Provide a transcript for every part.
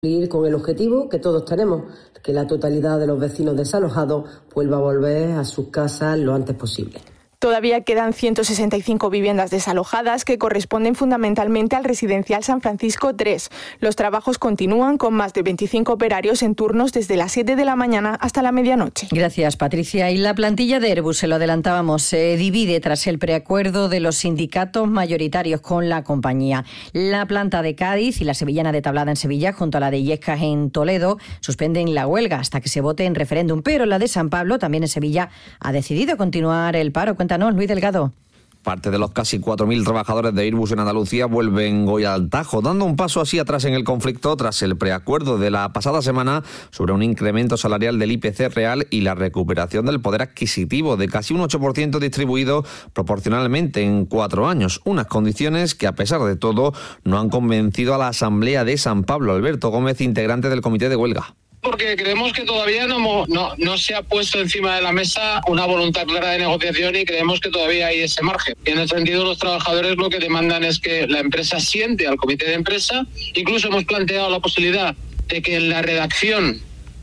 Con el objetivo que todos tenemos, que la totalidad de los vecinos desalojados vuelva a volver a sus casas lo antes posible. Todavía quedan 165 viviendas desalojadas que corresponden fundamentalmente al residencial San Francisco 3. Los trabajos continúan con más de 25 operarios en turnos desde las 7 de la mañana hasta la medianoche. Gracias, Patricia. Y la plantilla de Airbus, se lo adelantábamos, se divide tras el preacuerdo de los sindicatos mayoritarios con la compañía. La planta de Cádiz y la sevillana de Tablada en Sevilla, junto a la de Illescas en Toledo, suspenden la huelga hasta que se vote en referéndum. Pero la de San Pablo, también en Sevilla, ha decidido continuar el paro. Cuéntanos, Luis Delgado. Parte de los casi 4.000 trabajadores de Airbus en Andalucía vuelven hoy al Tajo, dando un paso así atrás en el conflicto tras el preacuerdo de la pasada semana sobre un incremento salarial del IPC real y la recuperación del poder adquisitivo de casi un 8% distribuido proporcionalmente en 4 años. Unas condiciones que, a pesar de todo, no han convencido a la Asamblea de San Pablo. Alberto Gómez, integrante del comité de huelga. Porque creemos que todavía no se ha puesto encima de la mesa una voluntad clara de negociación y creemos que todavía hay ese margen. Y en ese sentido, los trabajadores lo que demandan es que la empresa siente al comité de empresa. Incluso hemos planteado la posibilidad de que en la redacción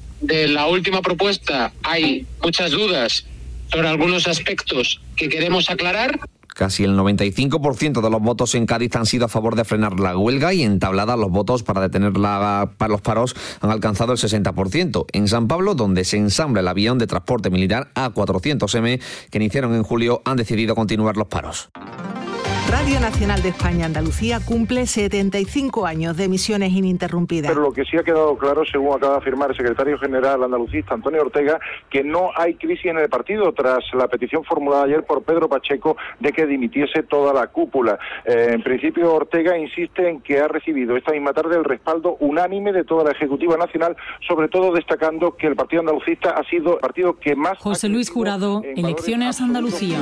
de la última propuesta hay muchas dudas sobre algunos aspectos que queremos aclarar. Casi el 95% de los votos en Cádiz han sido a favor de frenar la huelga y en Tablada los votos para detener los paros han alcanzado el 60%. En San Pablo, donde se ensambla el avión de transporte militar A400M que iniciaron en julio, han decidido continuar los paros. Radio Nacional de España Andalucía cumple 75 años de emisiones ininterrumpidas. Pero lo que sí ha quedado claro, según acaba de afirmar el secretario general andalucista Antonio Ortega, que no hay crisis en el partido tras la petición formulada ayer por Pedro Pacheco de que dimitiese toda la cúpula. En principio, Ortega insiste en que ha recibido esta misma tarde el respaldo unánime de toda la Ejecutiva Nacional, sobre todo destacando que el partido andalucista ha sido el partido que más... José Luis Jurado, Elecciones Andalucía.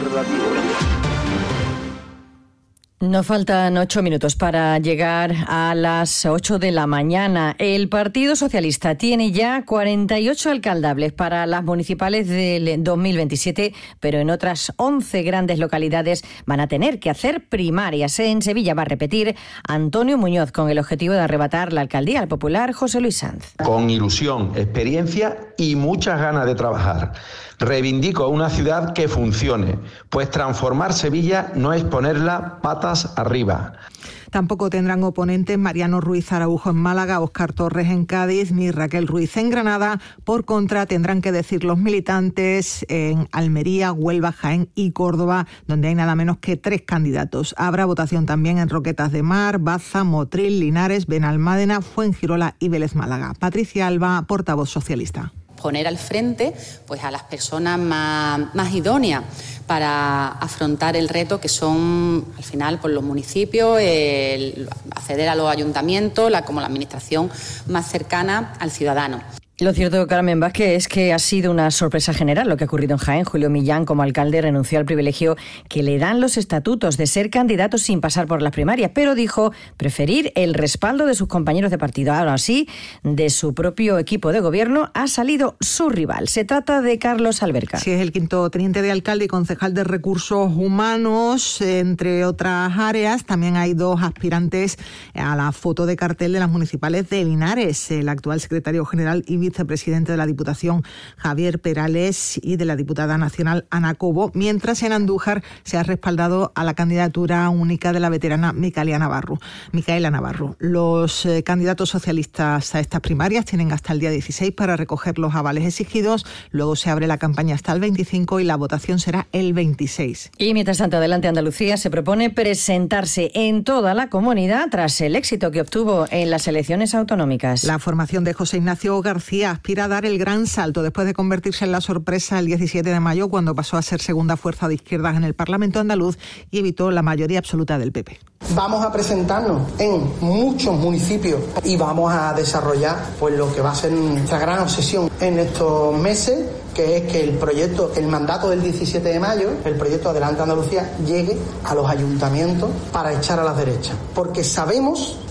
Nos faltan 8 minutos para llegar a las 8 de la mañana. El Partido Socialista tiene ya 48 alcaldables para las municipales del 2027, pero en otras 11 grandes localidades van a tener que hacer primarias. En Sevilla va a repetir Antonio Muñoz con el objetivo de arrebatar la alcaldía al popular José Luis Sanz. Con ilusión, experiencia y muchas ganas de trabajar. Reivindico una ciudad que funcione, pues transformar Sevilla no es ponerla patas arriba. Tampoco tendrán oponentes Mariano Ruiz Araujo en Málaga, Óscar Torres en Cádiz, ni Raquel Ruiz en Granada. Por contra, tendrán que decir los militantes en Almería, Huelva, Jaén y Córdoba, donde hay nada menos que 3 candidatos. Habrá votación también en Roquetas de Mar, Baza, Motril, Linares, Benalmádena, Fuengirola y Vélez Málaga. Patricia Alba, portavoz socialista. Poner al frente pues a las personas más idóneas para afrontar el reto que son al final pues los municipios, acceder a los ayuntamientos, como la administración más cercana al ciudadano. Lo cierto, Carmen Vázquez, es que ha sido una sorpresa general lo que ha ocurrido en Jaén. Julio Millán, como alcalde, renunció al privilegio que le dan los estatutos de ser candidato sin pasar por las primarias, pero dijo preferir el respaldo de sus compañeros de partido. Ahora sí, de su propio equipo de gobierno ha salido su rival. Se trata de Carlos Alberca. Sí, es el quinto teniente de alcalde y concejal de Recursos Humanos, entre otras áreas. También hay 2 aspirantes a la foto de cartel de las municipales de Linares, el actual secretario general y vicepresidente de la Diputación, Javier Perales, y de la diputada nacional, Ana Cobo, mientras en Andújar se ha respaldado a la candidatura única de la veterana Micaela Navarro. Los candidatos socialistas a estas primarias tienen hasta el día 16 para recoger los avales exigidos, luego se abre la campaña hasta el 25 y la votación será el 26. Y mientras tanto, Adelante Andalucía se propone presentarse en toda la comunidad tras el éxito que obtuvo en las elecciones autonómicas. La formación de José Ignacio García aspira a dar el gran salto después de convertirse en la sorpresa el 17 de mayo cuando pasó a ser segunda fuerza de izquierdas en el Parlamento andaluz y evitó la mayoría absoluta del PP. Vamos a presentarnos en muchos municipios y vamos a desarrollar pues lo que va a ser nuestra gran obsesión en estos meses, que es que el mandato del 17 de mayo, el proyecto Adelante Andalucía, llegue a los ayuntamientos para echar a las derechas. Porque sabemos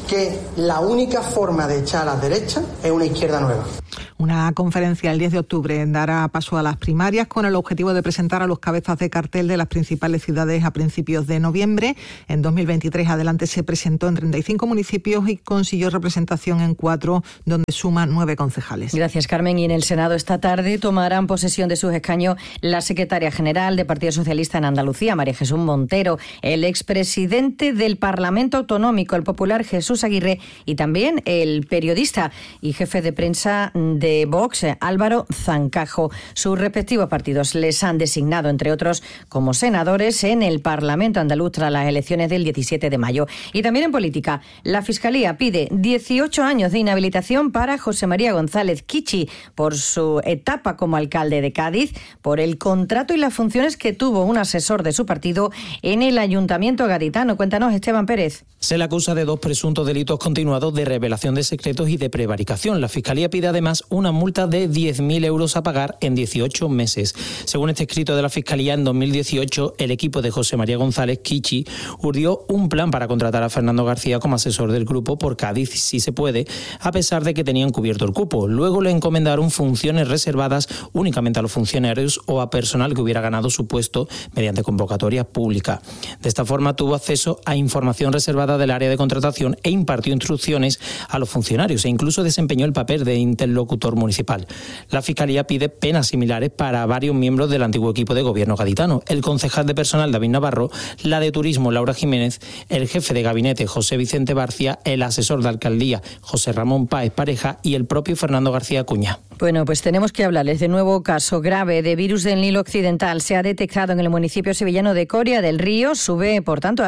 que la única forma de echar a la derecha es una izquierda nueva. Una conferencia el 10 de octubre dará paso a las primarias con el objetivo de presentar a los cabezas de cartel de las principales ciudades a principios de noviembre. En 2023 Adelante se presentó en 35 municipios y consiguió representación en 4, donde suma 9 concejales. Gracias, Carmen. Y en el Senado esta tarde tomarán posesión de sus escaños la secretaria general del Partido Socialista en Andalucía, María Jesús Montero, el expresidente del Parlamento Autonómico, el popular Jesús Aguirre, y también el periodista y jefe de prensa de Vox, Álvaro Zancajo. Sus respectivos partidos les han designado, entre otros, como senadores en el Parlamento andaluz tras las elecciones del 17 de mayo. Y también en política, la Fiscalía pide 18 años de inhabilitación para José María González Kichi por su etapa como alcalde de Cádiz, por el contrato y las funciones que tuvo un asesor de su partido en el Ayuntamiento gaditano. Cuéntanos, Esteban Pérez. Se le acusa de 2 presuntos delitos continuados de revelación de secretos y de prevaricación. La Fiscalía pide además una multa de 10.000 euros a pagar en 18 meses. Según este escrito de la Fiscalía, en 2018 el equipo de José María González Kichi urdió un plan para contratar a Fernando García como asesor del grupo por Cádiz, si se puede, a pesar de que tenían cubierto el cupo. Luego le encomendaron funciones reservadas únicamente a los funcionarios o a personal que hubiera ganado su puesto mediante convocatoria pública. De esta forma tuvo acceso a información reservada del área de contratación e impartió instrucciones a los funcionarios e incluso desempeñó el papel de interlocutor municipal. La Fiscalía pide penas similares para varios miembros del antiguo equipo de gobierno gaditano: el concejal de personal David Navarro, la de turismo Laura Jiménez, el jefe de gabinete José Vicente Barcia, el asesor de alcaldía José Ramón Páez Pareja y el propio Fernando García Acuña. Bueno, pues tenemos que hablarles de nuevo caso grave de virus del Nilo Occidental. Se ha detectado en el municipio sevillano de Coria del Río, sube por tanto a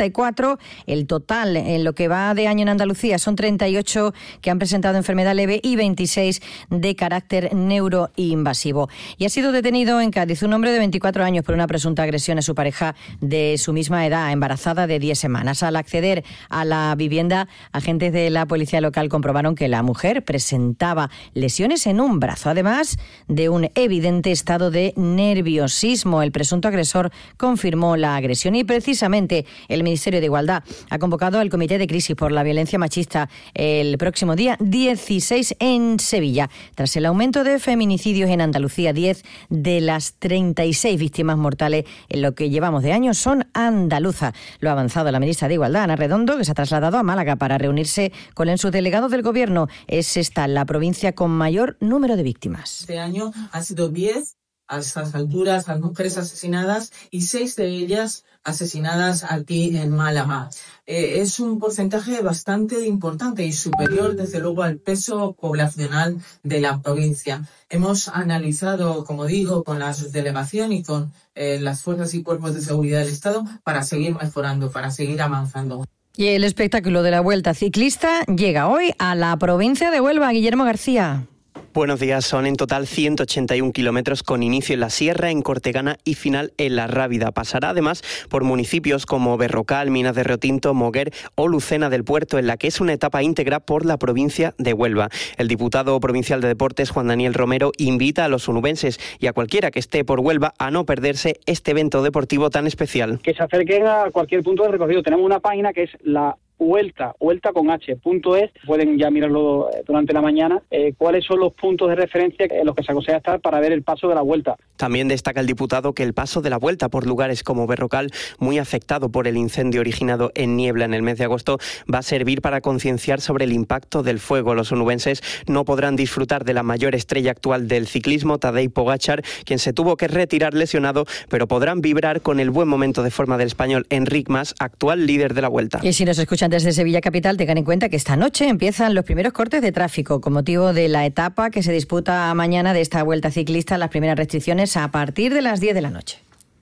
64. El total en lo que va de año en Andalucía son 38 que han presentado enfermedad leve y 26 de carácter neuroinvasivo. Y ha sido detenido en Cádiz un hombre de 24 años por una presunta agresión a su pareja de su misma edad, embarazada de 10 semanas. Al acceder a la vivienda, agentes de la policía local comprobaron que la mujer presentaba lesiones en un brazo, además de un evidente estado de nerviosismo. El presunto agresor confirmó la agresión y precisamente el Ministerio de Igualdad ha convocado al Comité de Crisis por la Violencia Machista el próximo día 16 en Sevilla. Tras el aumento de feminicidios en Andalucía, 10 de las 36 víctimas mortales en lo que llevamos de año son andaluzas. Lo ha avanzado la ministra de Igualdad, Ana Redondo, que se ha trasladado a Málaga para reunirse con el subdelegado del Gobierno. Es esta la provincia con mayor número de víctimas. Este año han sido 10 a estas alturas las mujeres asesinadas y 6 de ellas asesinadas aquí en Málaga. Es un porcentaje bastante importante y superior, desde luego, al peso poblacional de la provincia. Hemos analizado, como digo, con la subdelegación y con las fuerzas y cuerpos de seguridad del Estado para seguir mejorando, para seguir avanzando. Y el espectáculo de la Vuelta Ciclista llega hoy a la provincia de Huelva. Guillermo García. Buenos días, son en total 181 kilómetros con inicio en la Sierra, en Cortegana y final en La Rábida. Pasará además por municipios como Berrocal, Minas de Riotinto, Moguer o Lucena del Puerto, en la que es una etapa íntegra por la provincia de Huelva. El diputado provincial de Deportes, Juan Daniel Romero, invita a los onubenses y a cualquiera que esté por Huelva a no perderse este evento deportivo tan especial. Que se acerquen a cualquier punto de recorrido. Tenemos una página que es la Vuelta con H.es, pueden ya mirarlo durante la mañana, cuáles son los puntos de referencia en los que se aconseja estar para ver el paso de la Vuelta. También destaca el diputado que el paso de la Vuelta por lugares como Berrocal, muy afectado por el incendio originado en Niebla en el mes de agosto, va a servir para concienciar sobre el impacto del fuego. Los onubenses no podrán disfrutar de la mayor estrella actual del ciclismo, Tadej Pogačar, quien se tuvo que retirar lesionado, pero podrán vibrar con el buen momento de forma del español Enric Mas, actual líder de la Vuelta. Y si nos escuchan desde Sevilla capital, tengan en cuenta que esta noche empiezan los primeros cortes de tráfico con motivo de la etapa que se disputa mañana de esta Vuelta Ciclista. Las primeras restricciones a partir de las 10 de la noche.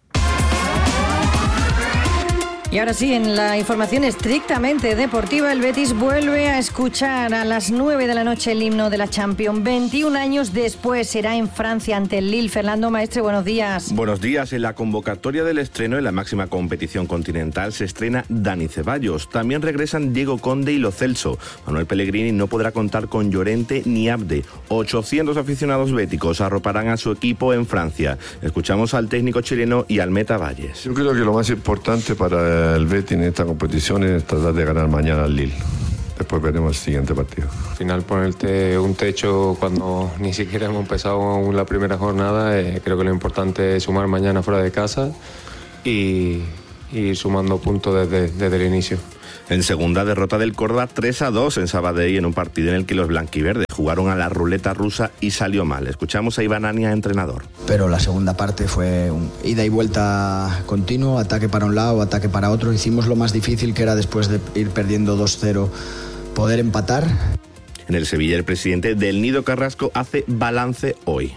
Y ahora sí, en la información estrictamente deportiva, el Betis vuelve a escuchar a las 9 de la noche el himno de la Champions. 21 años después será en Francia ante el Lille. Fernando Maestre, buenos días. Buenos días. En la convocatoria del estreno en la máxima competición continental se estrena Dani Ceballos. También regresan Diego Conde y Lo Celso. Manuel Pellegrini no podrá contar con Llorente ni Abde. 800 aficionados béticos arroparán a su equipo en Francia. Escuchamos al técnico chileno y al meta Valles. Yo creo que lo más importante para el Betis en esta competición es tratar de ganar mañana al Lille. después veremos el siguiente partido. Al final ponerte un techo cuando ni siquiera hemos empezado aún la primera jornada, creo que lo importante es sumar mañana fuera de casa y ir sumando puntos desde el inicio. En segunda, derrota del Córdoba 3-2 en Sabadell, en un partido en el que los blanquiverdes jugaron a la ruleta rusa y salió mal. Escuchamos a Iván Ania, entrenador. Pero la segunda parte fue un ida y vuelta continuo, ataque para un lado, ataque para otro. Hicimos lo más difícil, que era después de ir perdiendo 2-0, poder empatar. En el Sevilla, el presidente del Nido Carrasco hace balance hoy.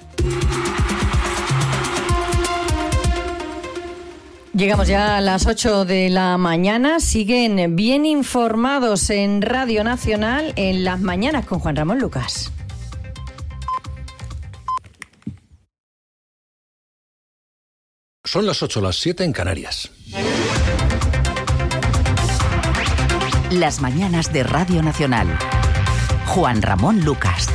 Llegamos ya a las 8 de la mañana. Siguen bien informados en Radio Nacional en las mañanas con Juan Ramón Lucas. Son las 8, las 7 en Canarias. Las mañanas de Radio Nacional. Juan Ramón Lucas.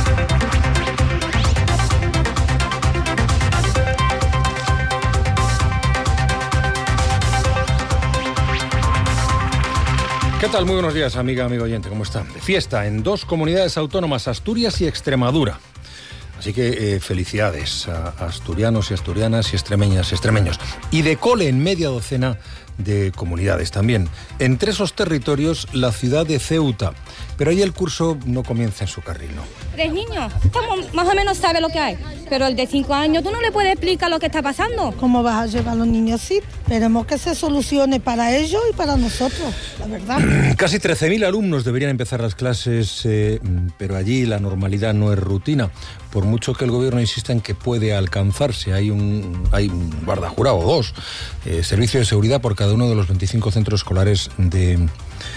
¿Qué tal? Muy buenos días, amiga, amigo oyente, ¿cómo está? De fiesta en 2 comunidades autónomas, Asturias y Extremadura. Así que felicidades a asturianos y asturianas y extremeñas y extremeños. Y de cole en media docena de comunidades también. Entre esos territorios, la ciudad de Ceuta. Pero ahí el curso no comienza en su carril, ¿no? 3 niños, más o menos sabe lo que hay. Pero el de 5 años, tú no le puedes explicar lo que está pasando. ¿Cómo vas a llevar a los niños así? Esperemos que se solucione para ellos y para nosotros, la verdad. Casi 13.000 alumnos deberían empezar las clases, pero allí la normalidad no es rutina. Por mucho que el gobierno insista en que puede alcanzarse, hay un guardajurado, 2, servicio de seguridad por cada uno de los 25 centros escolares de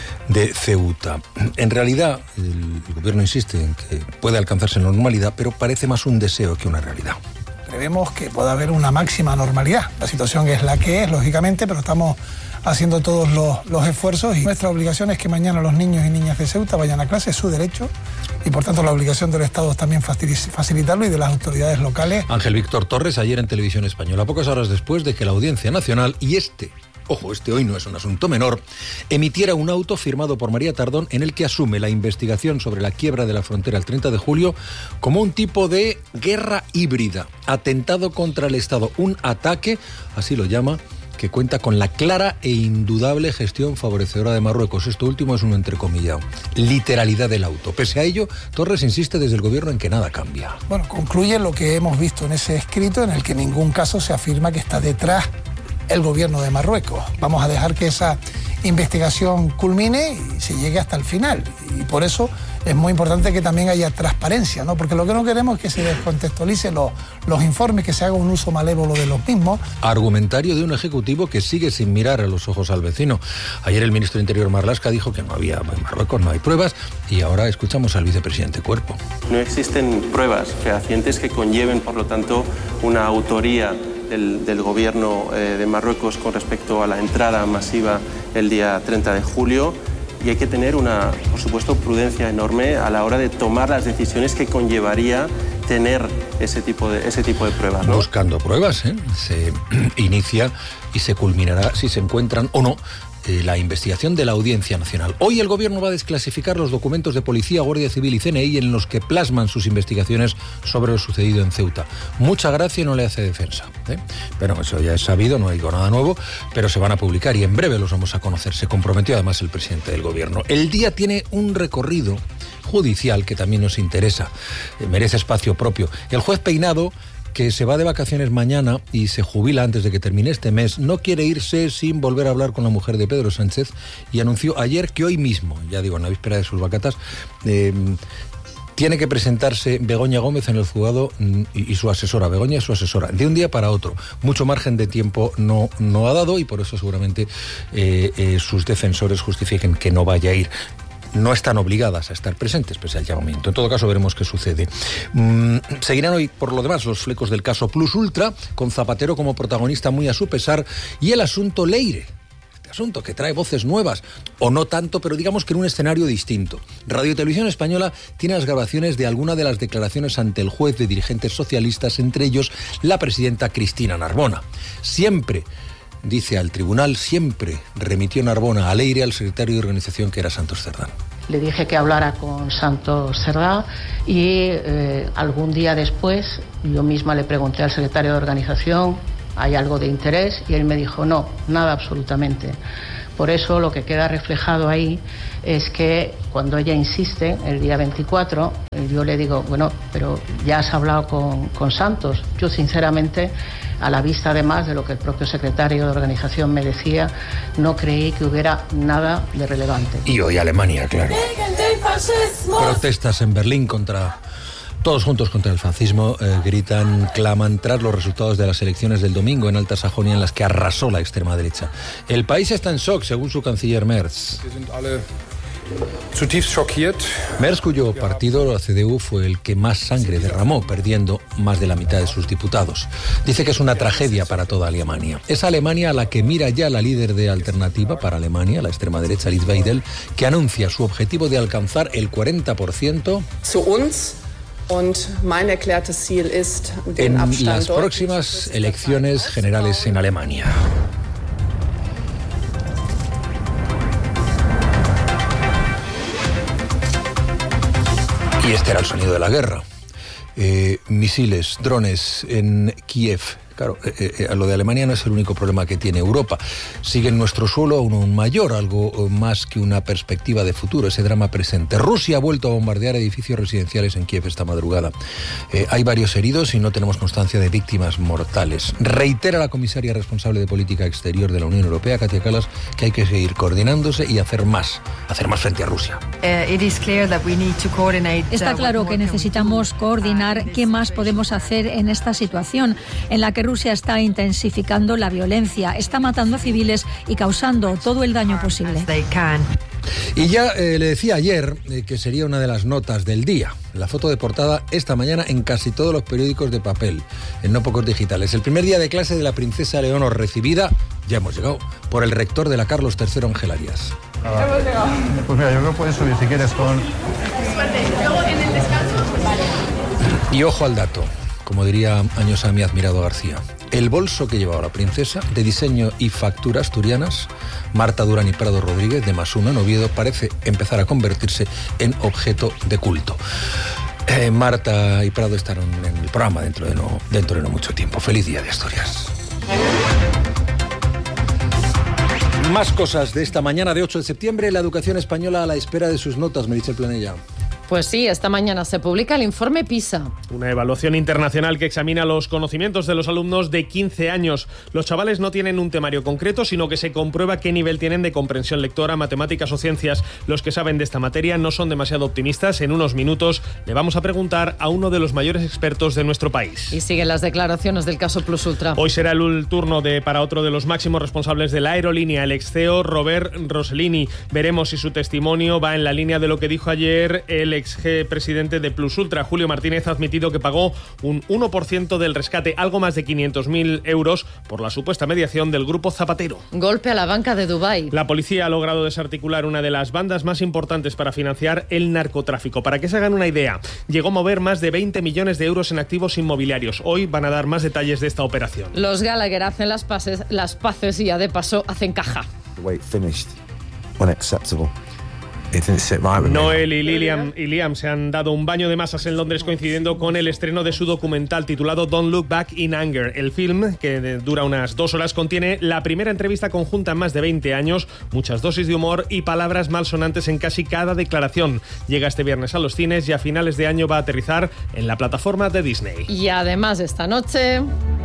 Ceuta. En realidad, el gobierno insiste en que puede alcanzarse la normalidad, pero parece más un deseo que una realidad. Prevemos que pueda haber una máxima normalidad. La situación es la que es, lógicamente, pero estamos haciendo todos los esfuerzos y nuestra obligación es que mañana los niños y niñas de Ceuta vayan a clase, es su derecho, y por tanto la obligación del Estado es también facilitarlo y de las autoridades locales. Ángel Víctor Torres, ayer en Televisión Española, pocas horas después de que la Audiencia Nacional y este hoy no es un asunto menor, emitiera un auto firmado por María Tardón en el que asume la investigación sobre la quiebra de la frontera el 30 de julio como un tipo de guerra híbrida, atentado contra el Estado, un ataque, así lo llama, que cuenta con la clara e indudable gestión favorecedora de Marruecos. Esto último es un entrecomillado. Literalidad del auto. Pese a ello, Torres insiste desde el gobierno en que nada cambia. Bueno, concluye lo que hemos visto en ese escrito, en el que en ningún caso se afirma que está detrás el gobierno de Marruecos. Vamos a dejar que esa investigación culmine y se llegue hasta el final. Y por eso es muy importante que también haya transparencia, ¿no? Porque lo que no queremos es que se descontextualicen los informes, que se haga un uso malévolo de los mismos. Argumentario de un ejecutivo que sigue sin mirar a los ojos al vecino. Ayer el ministro de Interior Marlaska dijo que en Marruecos no hay pruebas y ahora escuchamos al vicepresidente Cuerpo. No existen pruebas fehacientes que conlleven, por lo tanto, una autoría del gobierno de Marruecos con respecto a la entrada masiva el día 30 de julio y hay que tener por supuesto, prudencia enorme a la hora de tomar las decisiones que conllevaría tener ese tipo de pruebas, ¿no? Buscando pruebas, se inicia y se culminará si se encuentran o no la investigación de la Audiencia Nacional. Hoy el gobierno va a desclasificar los documentos de Policía, Guardia Civil y CNI en los que plasman sus investigaciones sobre lo sucedido en Ceuta. Mucha gracia no le hace defensa, Pero eso ya es sabido, no digo nada nuevo, pero se van a publicar y en breve los vamos a conocer. Se comprometió además el presidente del gobierno. El día tiene un recorrido judicial que también nos interesa, merece espacio propio. El juez Peinado, que se va de vacaciones mañana y se jubila antes de que termine este mes, no quiere irse sin volver a hablar con la mujer de Pedro Sánchez y anunció ayer que hoy mismo, ya digo, en la víspera de sus vacatas, tiene que presentarse Begoña Gómez en el juzgado y su asesora, Begoña es su asesora, de un día para otro. Mucho margen de tiempo no ha dado y por eso seguramente sus defensores justifiquen que no vaya a ir. No están obligadas a estar presentes pese al llamamiento. En todo caso, veremos qué sucede. Seguirán hoy, por lo demás, los flecos del caso Plus Ultra, con Zapatero como protagonista muy a su pesar, y el asunto Leire. Este asunto que trae voces nuevas, o no tanto, pero digamos que en un escenario distinto. Radio Televisión Española tiene las grabaciones de alguna de las declaraciones ante el juez de dirigentes socialistas, entre ellos la presidenta Cristina Narbona. Dice al tribunal, siempre remitió Narbona a Leire al secretario de organización que era Santos Cerdán. Le dije que hablara con Santos Cerdá y algún día después yo misma le pregunté al secretario de organización, ¿hay algo de interés? Y él me dijo, no, nada absolutamente. Por eso lo que queda reflejado ahí es que cuando ella insiste, el día 24, yo le digo, bueno, pero ya has hablado con Santos. Yo sinceramente, a la vista además de lo que el propio secretario de organización me decía, no creí que hubiera nada de relevante. Y hoy Alemania, claro. Protestas en Berlín todos juntos contra el fascismo, gritan, claman tras los resultados de las elecciones del domingo en Alta Sajonia, en las que arrasó la extrema derecha. El país está en shock, según su canciller Merz. Merz, cuyo partido, la CDU, fue el que más sangre derramó, perdiendo más de la mitad de sus diputados. Dice que es una tragedia para toda Alemania. Es Alemania a la que mira ya la líder de Alternativa para Alemania, la extrema derecha Alice Weidel, que anuncia su objetivo de alcanzar el 40%. En las próximas elecciones generales en Alemania. Y este era el sonido de la guerra. Misiles, drones en Kiev. Claro, lo de Alemania no es el único problema que tiene Europa. Sigue en nuestro suelo aún mayor, algo más que una perspectiva de futuro, ese drama presente. Rusia ha vuelto a bombardear edificios residenciales en Kiev esta madrugada. Hay varios heridos y no tenemos constancia de víctimas mortales. Reitera la comisaria responsable de política exterior de la Unión Europea, Kaja Kallas, que hay que seguir coordinándose y hacer más frente a Rusia. Está claro que necesitamos coordinar qué más podemos hacer en esta situación en la que Rusia está intensificando la violencia, está matando a civiles y causando todo el daño posible. Y ya le decía ayer que sería una de las notas del día. La foto de portada esta mañana en casi todos los periódicos de papel, en no pocos digitales. El primer día de clase de la princesa Leonor, recibida, ya hemos llegado, por el rector de la Carlos III, Ángel Arias. Hemos llegado. Pues mira, yo creo que puedes subir si quieres con... Suerte. Luego en el descanso. Vale. Y ojo al dato, como diría añosa mi admirado García. El bolso que llevaba la princesa, de diseño y factura asturianas, Marta Durán y Prado Rodríguez, de Masuna, en Oviedo, parece empezar a convertirse en objeto de culto. Marta y Prado estarán en el programa dentro de no mucho tiempo. Feliz día de Asturias. Más cosas de esta mañana de 8 de septiembre. La educación española a la espera de sus notas, Meritxell Planella. Pues sí, esta mañana se publica el informe PISA. Una evaluación internacional que examina los conocimientos de los alumnos de 15 años. Los chavales no tienen un temario concreto, sino que se comprueba qué nivel tienen de comprensión lectora, matemáticas o ciencias. Los que saben de esta materia no son demasiado optimistas. En unos minutos le vamos a preguntar a uno de los mayores expertos de nuestro país. Y siguen las declaraciones del caso Plus Ultra. Hoy será el turno para otro de los máximos responsables de la aerolínea, el ex CEO Robert Rossellini. Veremos si su testimonio va en la línea de lo que dijo ayer el ex presidente de Plus Ultra. Julio Martínez ha admitido que pagó un 1% del rescate, algo más de 500.000 euros, por la supuesta mediación del grupo Zapatero. Golpe a la banca de Dubái. La policía ha logrado desarticular una de las bandas más importantes para financiar el narcotráfico. Para que se hagan una idea, llegó a mover más de 20 millones de euros en activos inmobiliarios. Hoy van a dar más detalles de esta operación. Los Gallagher hacen las paces y ya de paso hacen caja. Noel y Liam se han dado un baño de masas en Londres coincidiendo con el estreno de su documental titulado Don't Look Back in Anger. El film, que dura unas 2 horas, contiene la primera entrevista conjunta en más de 20 años, muchas dosis de humor y palabras malsonantes en casi cada declaración. Llega este viernes a los cines y a finales de año va a aterrizar en la plataforma de Disney. Y además esta noche...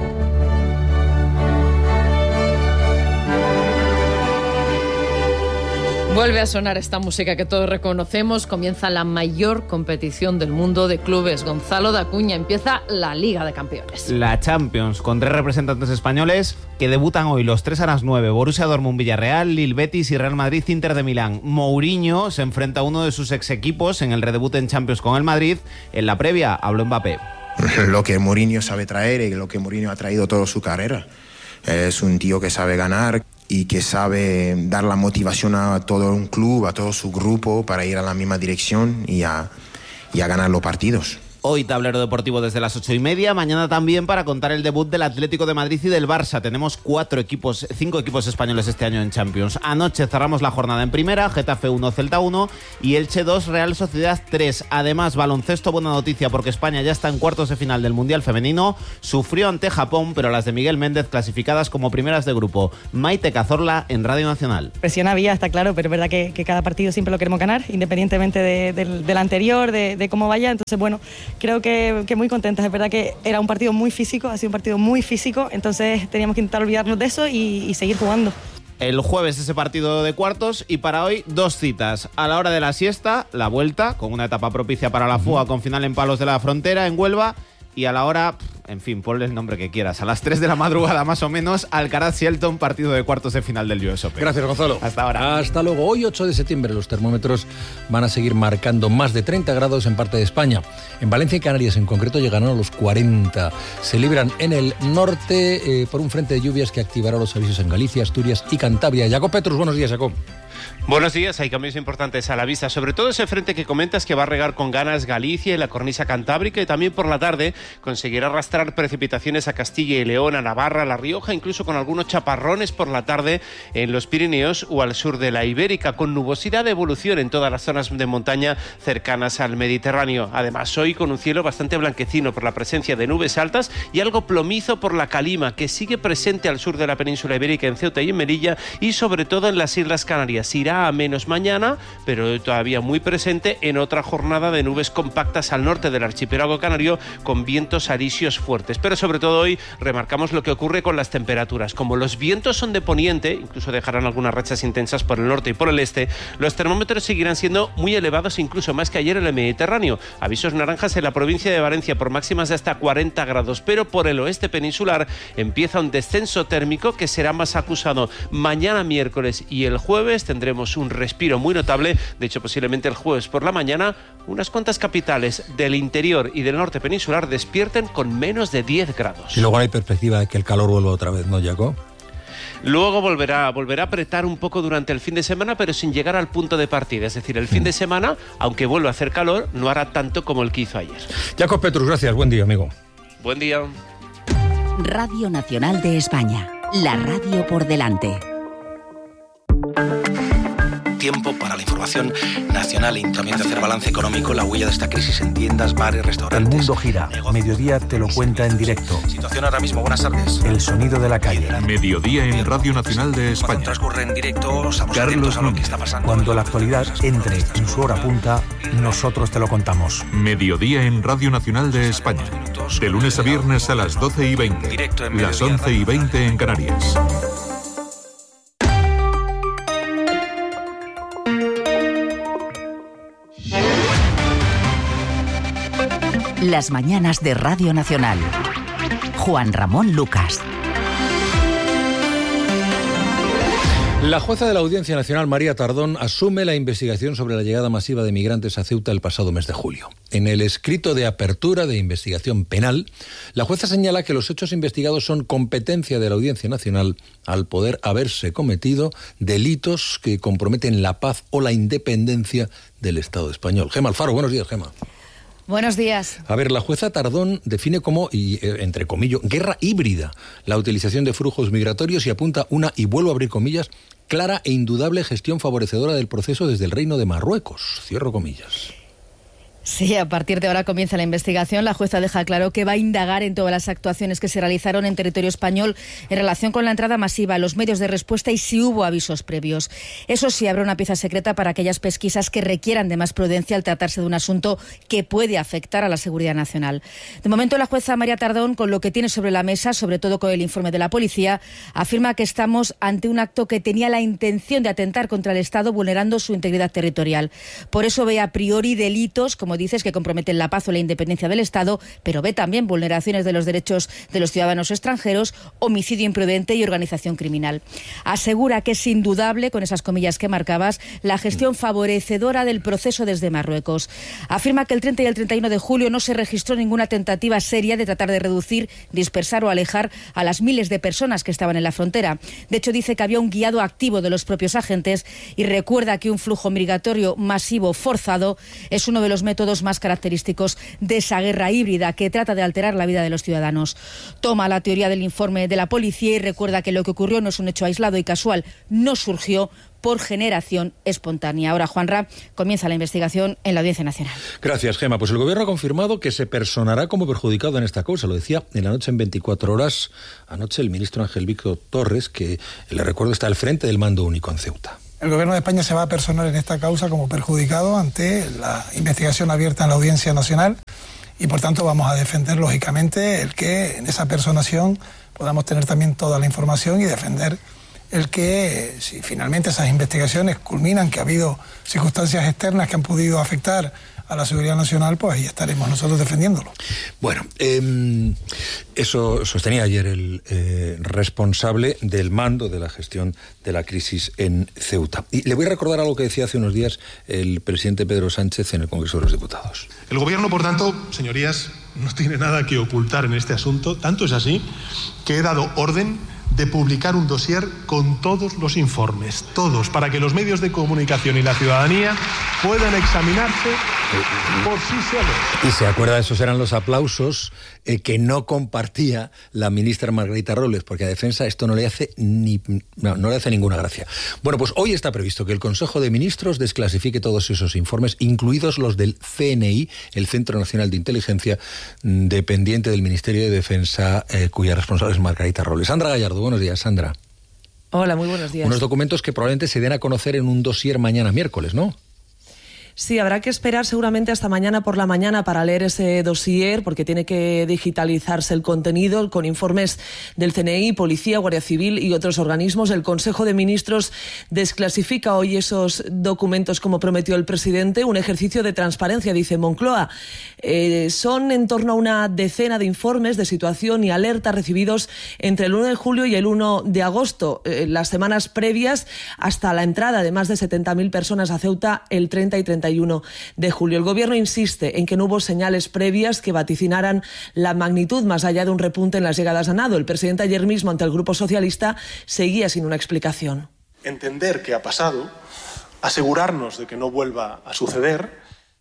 vuelve a sonar esta música que todos reconocemos. Comienza la mayor competición del mundo de clubes. Gonzalo de Acuña, empieza la Liga de Campeones. La Champions, con 3 representantes españoles que debutan hoy los 3 a las 9. Borussia Dortmund, Villarreal, Lille Betis y Real Madrid, Inter de Milán. Mourinho se enfrenta a uno de sus ex equipos en el redebut en Champions con el Madrid. En la previa habló Mbappé. Lo que Mourinho sabe traer y lo que Mourinho ha traído toda su carrera. Es un tío que sabe ganar y que sabe dar la motivación a todo un club, a todo su grupo para ir a la misma dirección y a ganar los partidos. Hoy tablero deportivo desde las 8:30, mañana también para contar el debut del Atlético de Madrid y del Barça. Tenemos 5 equipos españoles este año en Champions. Anoche cerramos la jornada en primera, Getafe 1, Celta 1 y Elche 2, Real Sociedad 3. Además, baloncesto, buena noticia porque España ya está en cuartos de final del Mundial Femenino. Sufrió ante Japón, pero las de Miguel Méndez clasificadas como primeras de grupo. Maite Cazorla en Radio Nacional. Presión había, está claro, pero es verdad que cada partido siempre lo queremos ganar, independientemente del anterior, de cómo vaya. Entonces, bueno, creo que muy contentas. Es verdad que era un partido muy físico, ha sido un partido muy físico, entonces teníamos que intentar olvidarnos de eso y seguir jugando. El jueves ese partido de cuartos y para hoy 2 citas. A la hora de la siesta, la vuelta, con una etapa propicia para la fuga con final en Palos de la Frontera, en Huelva. Y a la hora, en fin, ponle el nombre que quieras, a las 3 de la madrugada más o menos, Alcaraz-Shelton, partido de cuartos de final del US Open. Gracias, Gonzalo. Hasta ahora. Hasta luego. Hoy, 8 de septiembre, los termómetros van a seguir marcando más de 30 grados en parte de España. En Valencia y Canarias, en concreto, llegarán a los 40. Se libran en el norte por un frente de lluvias que activará los avisos en Galicia, Asturias y Cantabria. Jacob Petrus, buenos días, Jacob. Buenos días, hay cambios importantes a la vista, sobre todo ese frente que comentas que va a regar con ganas Galicia y la cornisa cantábrica y también por la tarde conseguirá arrastrar precipitaciones a Castilla y León, a Navarra, a La Rioja, incluso con algunos chaparrones por la tarde en los Pirineos o al sur de la Ibérica, con nubosidad de evolución en todas las zonas de montaña cercanas al Mediterráneo. Además, hoy con un cielo bastante blanquecino por la presencia de nubes altas y algo plomizo por la calima que sigue presente al sur de la península ibérica en Ceuta y en Melilla y sobre todo en las Islas Canarias. Irá a menos mañana, pero todavía muy presente en otra jornada de nubes compactas al norte del archipiélago canario con vientos alisios fuertes. Pero sobre todo hoy remarcamos lo que ocurre con las temperaturas. Como los vientos son de poniente, incluso dejarán algunas rachas intensas por el norte y por el este, los termómetros seguirán siendo muy elevados, incluso más que ayer en el Mediterráneo. Avisos naranjas en la provincia de Valencia por máximas de hasta 40 grados, pero por el oeste peninsular empieza un descenso térmico que será más acusado. Mañana miércoles y el jueves tendremos un respiro muy notable. De hecho, posiblemente el jueves por la mañana unas cuantas capitales del interior y del norte peninsular despierten con menos de 10 grados. Y luego hay perspectiva de que el calor vuelva otra vez, ¿no, Jacob? Luego volverá a apretar un poco durante el fin de semana, pero sin llegar al punto de partida. Es decir, el fin de semana, aunque vuelva a hacer calor, no hará tanto como el que hizo ayer. Jacob Petrus, gracias. Buen día, amigo. Buen día. Radio Nacional de España. La radio por delante. Tiempo para la información nacional y también de hacer balance económico, la huella de esta crisis en tiendas, bares, restaurantes. El mundo gira. Mediodía te lo cuenta en directo. Situación ahora mismo. Buenas tardes. El sonido de la calle. Mediodía en Radio Nacional de España. Transcurre en directo. Estamos atentos a lo que está pasando. Cuando la actualidad entre en su hora punta, nosotros te lo contamos. Mediodía en Radio Nacional de España. De lunes a viernes a las 12:20. Las 11:20 en Canarias. Las mañanas de Radio Nacional. Juan Ramón Lucas. La jueza de la Audiencia Nacional, María Tardón, asume la investigación sobre la llegada masiva de migrantes a Ceuta el pasado mes de julio. En el escrito de apertura de investigación penal, la jueza señala que los hechos investigados son competencia de la Audiencia Nacional al poder haberse cometido delitos que comprometen la paz o la independencia del Estado español. Gema Alfaro, buenos días, Gema. Buenos días. A ver, la jueza Tardón define como, y entre comillas, guerra híbrida la utilización de flujos migratorios y apunta una, y vuelvo a abrir comillas, clara e indudable gestión favorecedora del proceso desde el Reino de Marruecos. Cierro comillas. Sí, a partir de ahora comienza la investigación. La jueza deja claro que va a indagar en todas las actuaciones que se realizaron en territorio español en relación con la entrada masiva, los medios de respuesta y si hubo avisos previos. Eso sí, habrá una pieza secreta para aquellas pesquisas que requieran de más prudencia al tratarse de un asunto que puede afectar a la seguridad nacional. De momento, la jueza María Tardón, con lo que tiene sobre la mesa, sobre todo con el informe de la policía, afirma que estamos ante un acto que tenía la intención de atentar contra el Estado, vulnerando su integridad territorial. Por eso ve a priori delitos, como dices, que comprometen la paz o la independencia del Estado, pero ve también vulneraciones de los derechos de los ciudadanos extranjeros, homicidio imprudente y organización criminal. Asegura que es indudable, con esas comillas que marcabas, la gestión favorecedora del proceso desde Marruecos. Afirma que el 30 y el 31 de julio no se registró ninguna tentativa seria de tratar de reducir, dispersar o alejar a las miles de personas que estaban en la frontera. De hecho, dice que había un guiado activo de los propios agentes y recuerda que un flujo migratorio masivo forzado es uno de los métodos métodos más característicos de esa guerra híbrida que trata de alterar la vida de los ciudadanos. Toma la teoría del informe de la policía y recuerda que lo que ocurrió no es un hecho aislado y casual, no surgió por generación espontánea. Ahora, Juanra, comienza la investigación en la Audiencia Nacional. Gracias, Gema. Pues el Gobierno ha confirmado que se personará como perjudicado en esta causa. Lo decía en la noche en 24 horas. Anoche el ministro Ángel Víctor Torres, que le recuerdo está al frente del mando único en Ceuta. El Gobierno de España se va a personar en esta causa como perjudicado ante la investigación abierta en la Audiencia Nacional y, por tanto, vamos a defender, lógicamente, el que en esa personación podamos tener también toda la información y defender el que, si finalmente esas investigaciones culminan, que ha habido circunstancias externas que han podido afectar a la seguridad nacional, pues ahí estaremos nosotros defendiéndolo. Bueno, eso sostenía ayer el responsable del mando de la gestión de la crisis en Ceuta. Y le voy a recordar algo que decía hace unos días el presidente Pedro Sánchez en el Congreso de los Diputados. El Gobierno, por tanto, señorías, no tiene nada que ocultar en este asunto. Tanto es así que he dado orden de publicar un dossier con todos los informes, todos, para que los medios de comunicación y la ciudadanía puedan examinarse por sí solos. Y se acuerda, esos eran los aplausos que no compartía la ministra Margarita Robles, porque a Defensa esto no le hace no le hace ninguna gracia. Bueno, pues hoy está previsto que el Consejo de Ministros desclasifique todos esos informes, incluidos los del CNI, el Centro Nacional de Inteligencia, dependiente del Ministerio de Defensa, cuya responsable es Margarita Robles. Sandra Gallardo, buenos días, Sandra. Hola, muy buenos días. Unos documentos que probablemente se den a conocer en un dossier mañana miércoles, ¿no? Sí, habrá que esperar seguramente hasta mañana por la mañana para leer ese dossier, porque tiene que digitalizarse el contenido con informes del CNI, Policía, Guardia Civil y otros organismos. El Consejo de Ministros desclasifica hoy esos documentos como prometió el presidente, un ejercicio de transparencia, dice Moncloa. Son en torno a una decena de informes de situación y alerta recibidos entre el 1 de julio y el 1 de agosto, las semanas previas hasta la entrada de más de 70.000 personas a Ceuta el 30 y 31 de julio. El Gobierno insiste en que no hubo señales previas que vaticinaran la magnitud más allá de un repunte en las llegadas a nado. El presidente ayer mismo ante el Grupo Socialista seguía sin una explicación. Entender qué ha pasado, asegurarnos de que no vuelva a suceder.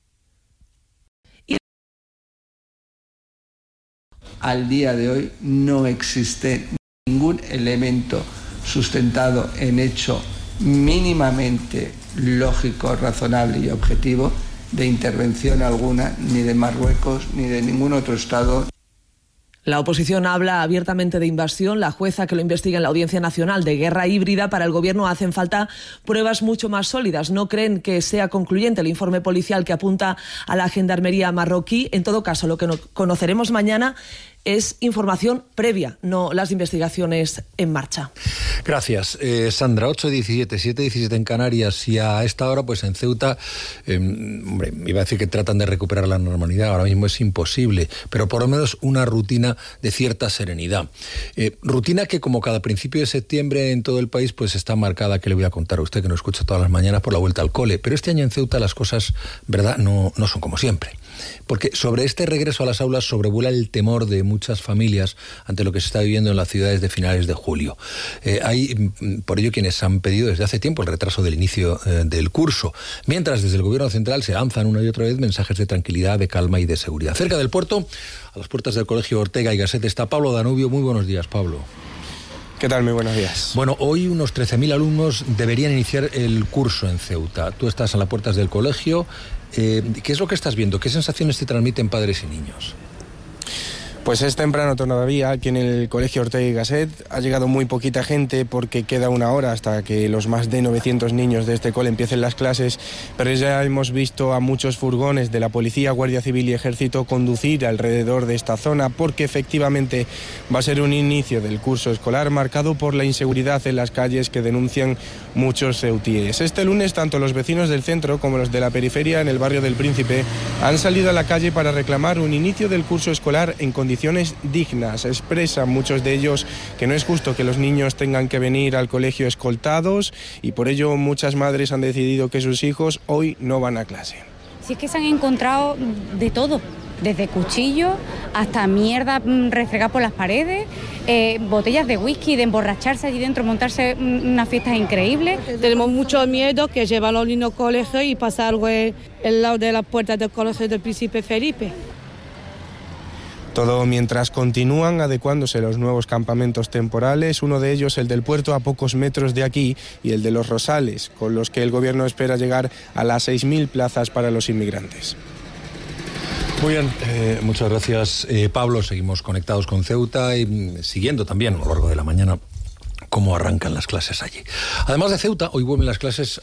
Al día de hoy no existe ningún elemento sustentado en hecho mínimamente lógico, razonable y objetivo de intervención alguna, ni de Marruecos ni de ningún otro Estado. La oposición habla abiertamente de invasión. La jueza que lo investiga en la Audiencia Nacional de guerra híbrida. Para el Gobierno hacen falta pruebas mucho más sólidas. No creen que sea concluyente el informe policial que apunta a la gendarmería marroquí. En todo caso, lo que conoceremos mañana es información previa, no las investigaciones en marcha. Gracias, Sandra. 8:17, 7:17 en Canarias, y a esta hora, pues en Ceuta, hombre, iba a decir que tratan de recuperar la normalidad, ahora mismo es imposible, pero por lo menos una rutina de cierta serenidad. Rutina que, como cada principio de septiembre en todo el país, pues está marcada, que le voy a contar a usted, que nos escucha todas las mañanas, por la vuelta al cole. Pero este año en Ceuta las cosas, ¿verdad?, no son como siempre. Porque sobre este regreso a las aulas sobrevuela el temor de muchas familias ante lo que se está viviendo en las ciudades de finales de julio. Hay, por ello, quienes han pedido desde hace tiempo el retraso del inicio del curso, mientras desde el Gobierno central se lanzan una y otra vez mensajes de tranquilidad, de calma y de seguridad. Cerca del puerto, a las puertas del Colegio Ortega y Gasset, está Pablo Danubio. Muy buenos días, Pablo. ¿Qué tal? Muy buenos días. Bueno, hoy unos 13.000 alumnos deberían iniciar el curso en Ceuta. Tú estás a las puertas del colegio. ¿Qué es lo que estás viendo? ¿Qué sensaciones te transmiten padres y niños? Pues es temprano todavía, aquí en el Colegio Ortega y Gasset. Ha llegado muy poquita gente porque queda una hora hasta que los más de 900 niños de este cole empiecen las clases, pero ya hemos visto a muchos furgones de la Policía, Guardia Civil y Ejército conducir alrededor de esta zona, porque efectivamente va a ser un inicio del curso escolar marcado por la inseguridad en las calles que denuncian muchos ceutíes. Este lunes, tanto los vecinos del centro como los de la periferia en el barrio del Príncipe han salido a la calle para reclamar un inicio del curso escolar en condiciones dignas. Expresan muchos de ellos que no es justo que los niños tengan que venir al colegio escoltados, y por ello muchas madres han decidido que sus hijos hoy no van a clase. Si es que se han encontrado de todo, desde cuchillos hasta mierda restregada por las paredes, botellas de whisky, de emborracharse allí dentro, montarse unas fiestas increíbles. Tenemos mucho miedo que llevar a los niños al colegio y pasar algo al lado de la puerta del colegio del Príncipe Felipe. Todo mientras continúan adecuándose los nuevos campamentos temporales, uno de ellos el del puerto a pocos metros de aquí y el de Los Rosales, con los que el gobierno espera llegar a las 6.000 plazas para los inmigrantes. Muy bien, muchas gracias Pablo. Seguimos conectados con Ceuta y siguiendo también a lo largo de la mañana cómo arrancan las clases allí. Además de Ceuta, hoy vuelven las clases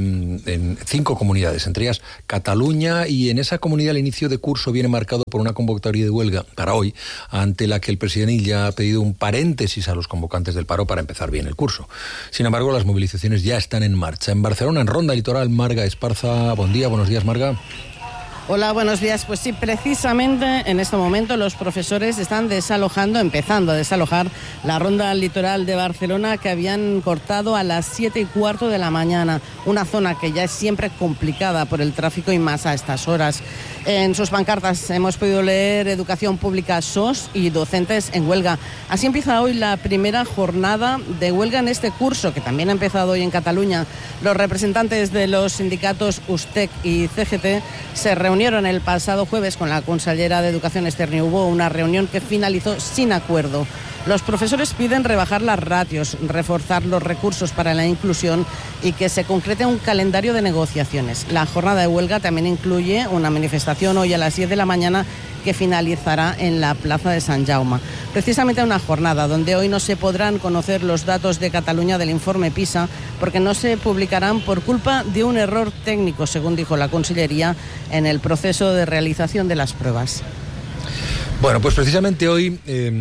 en 5 comunidades, entre ellas Cataluña, y en esa comunidad el inicio de curso viene marcado por una convocatoria de huelga para hoy, ante la que el presidente ya ha pedido un paréntesis a los convocantes del paro para empezar bien el curso. Sin embargo, las movilizaciones ya están en marcha. En Barcelona, en Ronda Litoral, Marga Esparza. Buen día, buenos días, Marga. Hola, buenos días. Pues sí, precisamente en este momento los profesores están empezando a desalojar la ronda litoral de Barcelona, que habían cortado a las 7:15 de la mañana, una zona que ya es siempre complicada por el tráfico y más a estas horas. En sus pancartas hemos podido leer Educación Pública SOS y docentes en huelga. Así empieza hoy la primera jornada de huelga en este curso, que también ha empezado hoy en Cataluña. Los representantes de los sindicatos USTEC y CGT se reunieron el pasado jueves con la consellera de Educación, Esther Niubó. Hubo una reunión que finalizó sin acuerdo. Los profesores piden rebajar las ratios, reforzar los recursos para la inclusión y que se concrete un calendario de negociaciones. La jornada de huelga también incluye una manifestación hoy a las 10 de la mañana que finalizará en la Plaza de Sant Jaume. Precisamente una jornada donde hoy no se podrán conocer los datos de Cataluña del informe PISA, porque no se publicarán por culpa de un error técnico, según dijo la Consellería, en el proceso de realización de las pruebas. Bueno, pues precisamente hoy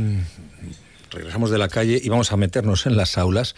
regresamos de la calle y vamos a meternos en las aulas.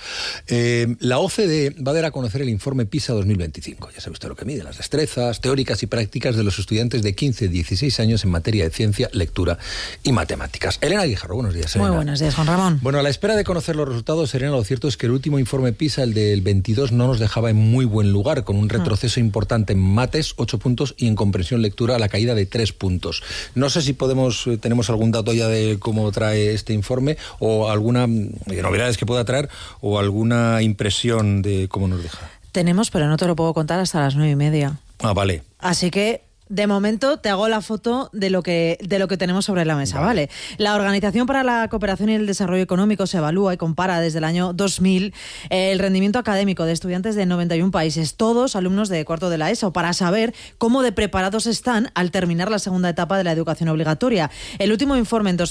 La OCDE va a dar a conocer el informe PISA 2025. Ya sabe usted lo que mide, las destrezas teóricas y prácticas de los estudiantes de 15 y 16 años en materia de ciencia, lectura y matemáticas. Elena Guijarro, buenos días, Elena. Muy buenos días, Juan Ramón. Bueno, a la espera de conocer los resultados, Elena, lo cierto es que el último informe PISA, el del 22, no nos dejaba en muy buen lugar, con un retroceso importante en mates, 8 puntos, y en comprensión lectura, la caída de 3 puntos. No sé si tenemos algún dato ya de cómo trae este informe, o alguna novedades que pueda traer, o alguna impresión de cómo nos deja. Tenemos, pero no te lo puedo contar hasta las 9:30. Ah, vale. Así que de momento te hago la foto de lo que tenemos sobre la mesa, ¿vale? La Organización para la Cooperación y el Desarrollo Económico se evalúa y compara desde el año 2000 el rendimiento académico de estudiantes de 91 países, todos alumnos de cuarto de la ESO, para saber cómo de preparados están al terminar la segunda etapa de la educación obligatoria. El último informe en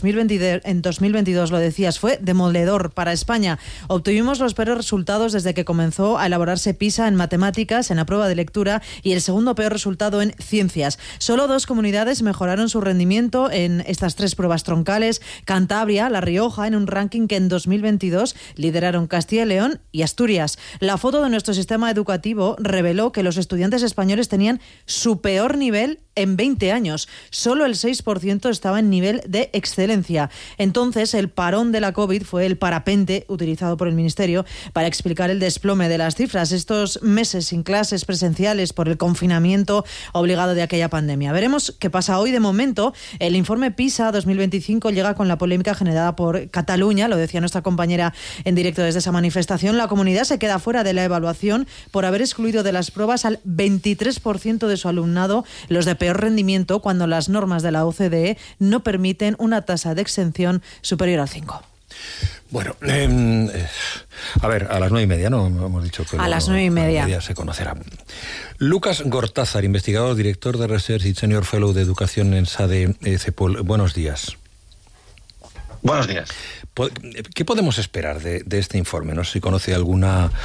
2022, lo decías, fue demoledor para España. Obtuvimos los peores resultados desde que comenzó a elaborarse PISA en matemáticas, en la prueba de lectura, y el segundo peor resultado en ciencias. Solo 2 comunidades mejoraron su rendimiento en estas 3 pruebas troncales: Cantabria, La Rioja, en un ranking que en 2022 lideraron Castilla y León y Asturias. La foto de nuestro sistema educativo reveló que los estudiantes españoles tenían su peor nivel en 20 años. Solo el 6% estaba en nivel de excelencia. Entonces, el parón de la COVID fue el parapente utilizado por el Ministerio para explicar el desplome de las cifras. Estos meses sin clases presenciales por el confinamiento obligado de aquella pandemia. Veremos qué pasa hoy. De momento, el informe PISA 2025 llega con la polémica generada por Cataluña, lo decía nuestra compañera en directo desde esa manifestación. La comunidad se queda fuera de la evaluación por haber excluido de las pruebas al 23% de su alumnado, los de peor rendimiento, cuando las normas de la OCDE no permiten una tasa de exención superior al 5%. Bueno, a ver, a las 9:30, ¿no? Hemos dicho que a las 9:30 se conocerá. Lucas Gortázar, investigador, director de Research y Senior Fellow de Educación en SADE CEPOL. Buenos días. Buenos días. ¿Qué podemos esperar de este informe? No sé si conoce algún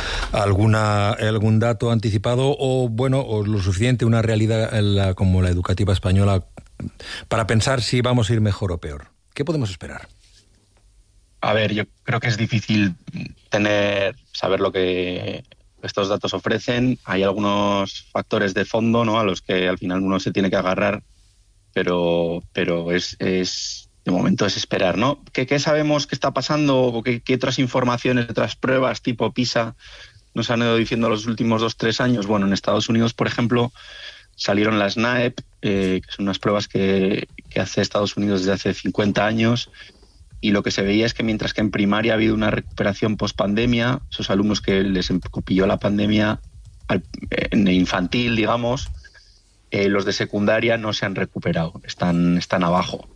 dato anticipado o lo suficiente, una realidad como la educativa española, para pensar si vamos a ir mejor o peor. ¿Qué podemos esperar? A ver, yo creo que es difícil saber lo que estos datos ofrecen. Hay algunos factores de fondo, ¿no?, a los que al final uno se tiene que agarrar, pero es de momento es esperar, ¿no? ¿Qué sabemos que está pasando, o qué otras informaciones, otras pruebas tipo PISA nos han ido diciendo los últimos 2-3 años? Bueno, en Estados Unidos, por ejemplo, salieron las NAEP, que son unas pruebas que que hace Estados Unidos desde hace 50 años. Y lo que se veía es que mientras que en primaria ha habido una recuperación post-pandemia, esos alumnos que les pilló la pandemia en infantil, digamos, los de secundaria no se han recuperado, están abajo.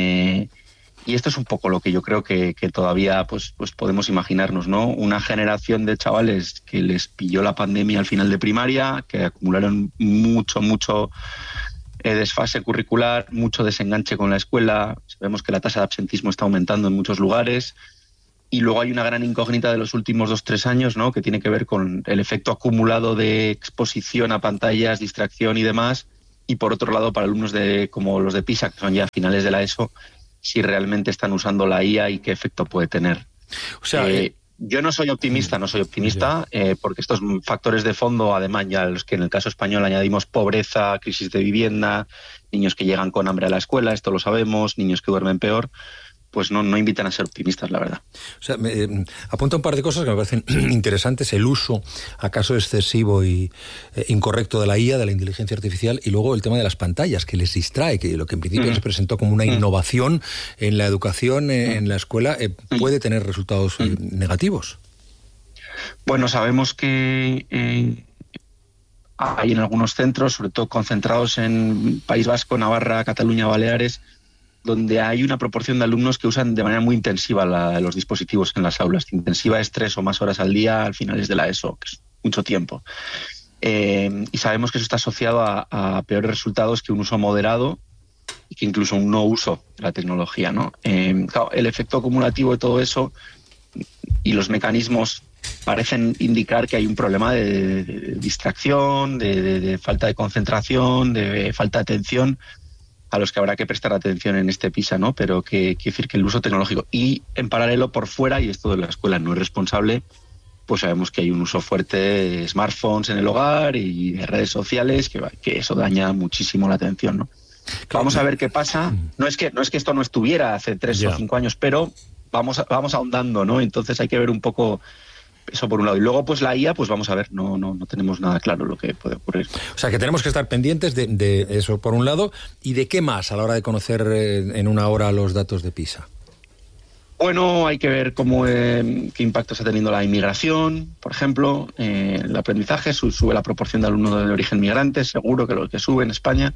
Y esto es un poco lo que yo creo que todavía pues podemos imaginarnos, ¿no? Una generación de chavales que les pilló la pandemia al final de primaria, que acumularon mucho desfase curricular, mucho desenganche con la escuela. Sabemos que la tasa de absentismo está aumentando en muchos lugares. Y luego hay una gran incógnita de los últimos 2-3 años, ¿no? Que tiene que ver con el efecto acumulado de exposición a pantallas, distracción y demás. Y por otro lado, para alumnos como los de PISA, que son ya finales de la ESO, si realmente están usando la IA y qué efecto puede tener. O sea, yo no soy optimista, porque estos factores de fondo, además ya los que en el caso español añadimos pobreza, crisis de vivienda, niños que llegan con hambre a la escuela, esto lo sabemos, niños que duermen peor, pues no invitan a ser optimistas, la verdad. O sea, apunta un par de cosas que me parecen interesantes. El uso, acaso excesivo y incorrecto de la IA, de la inteligencia artificial, y luego el tema de las pantallas, que les distrae, que lo que en principio se presentó como una innovación en la educación, en la escuela, puede tener resultados negativos. Bueno, sabemos que hay en algunos centros, sobre todo concentrados en País Vasco, Navarra, Cataluña, Baleares, donde hay una proporción de alumnos que usan de manera muy intensiva los dispositivos en las aulas. Intensiva es 3 o más horas al día al finales de la ESO, que es mucho tiempo. Y sabemos que eso está asociado a peores resultados que un uso moderado y que incluso un no uso de la tecnología, ¿no? Claro, el efecto acumulativo de todo eso y los mecanismos parecen indicar que hay un problema de distracción, de falta de concentración, de falta de atención, a los que habrá que prestar atención en este PISA, ¿no? Pero que quiere decir que el uso tecnológico y en paralelo por fuera, y esto de la escuela no es responsable, pues sabemos que hay un uso fuerte de smartphones en el hogar y de redes sociales, que eso daña muchísimo la atención, ¿no? Vamos a ver qué pasa. No es que esto no estuviera hace 3 o 5 años, pero vamos ahondando, ¿no? Entonces hay que ver un poco eso por un lado. Y luego, pues la IA, pues vamos a ver, no tenemos nada claro lo que puede ocurrir. O sea, que tenemos que estar pendientes de eso por un lado, y de qué más a la hora de conocer en una hora los datos de PISA. Bueno, hay que ver qué impacto está teniendo la inmigración, por ejemplo, el aprendizaje, sube la proporción de alumnos de origen migrante, seguro que lo que sube en España.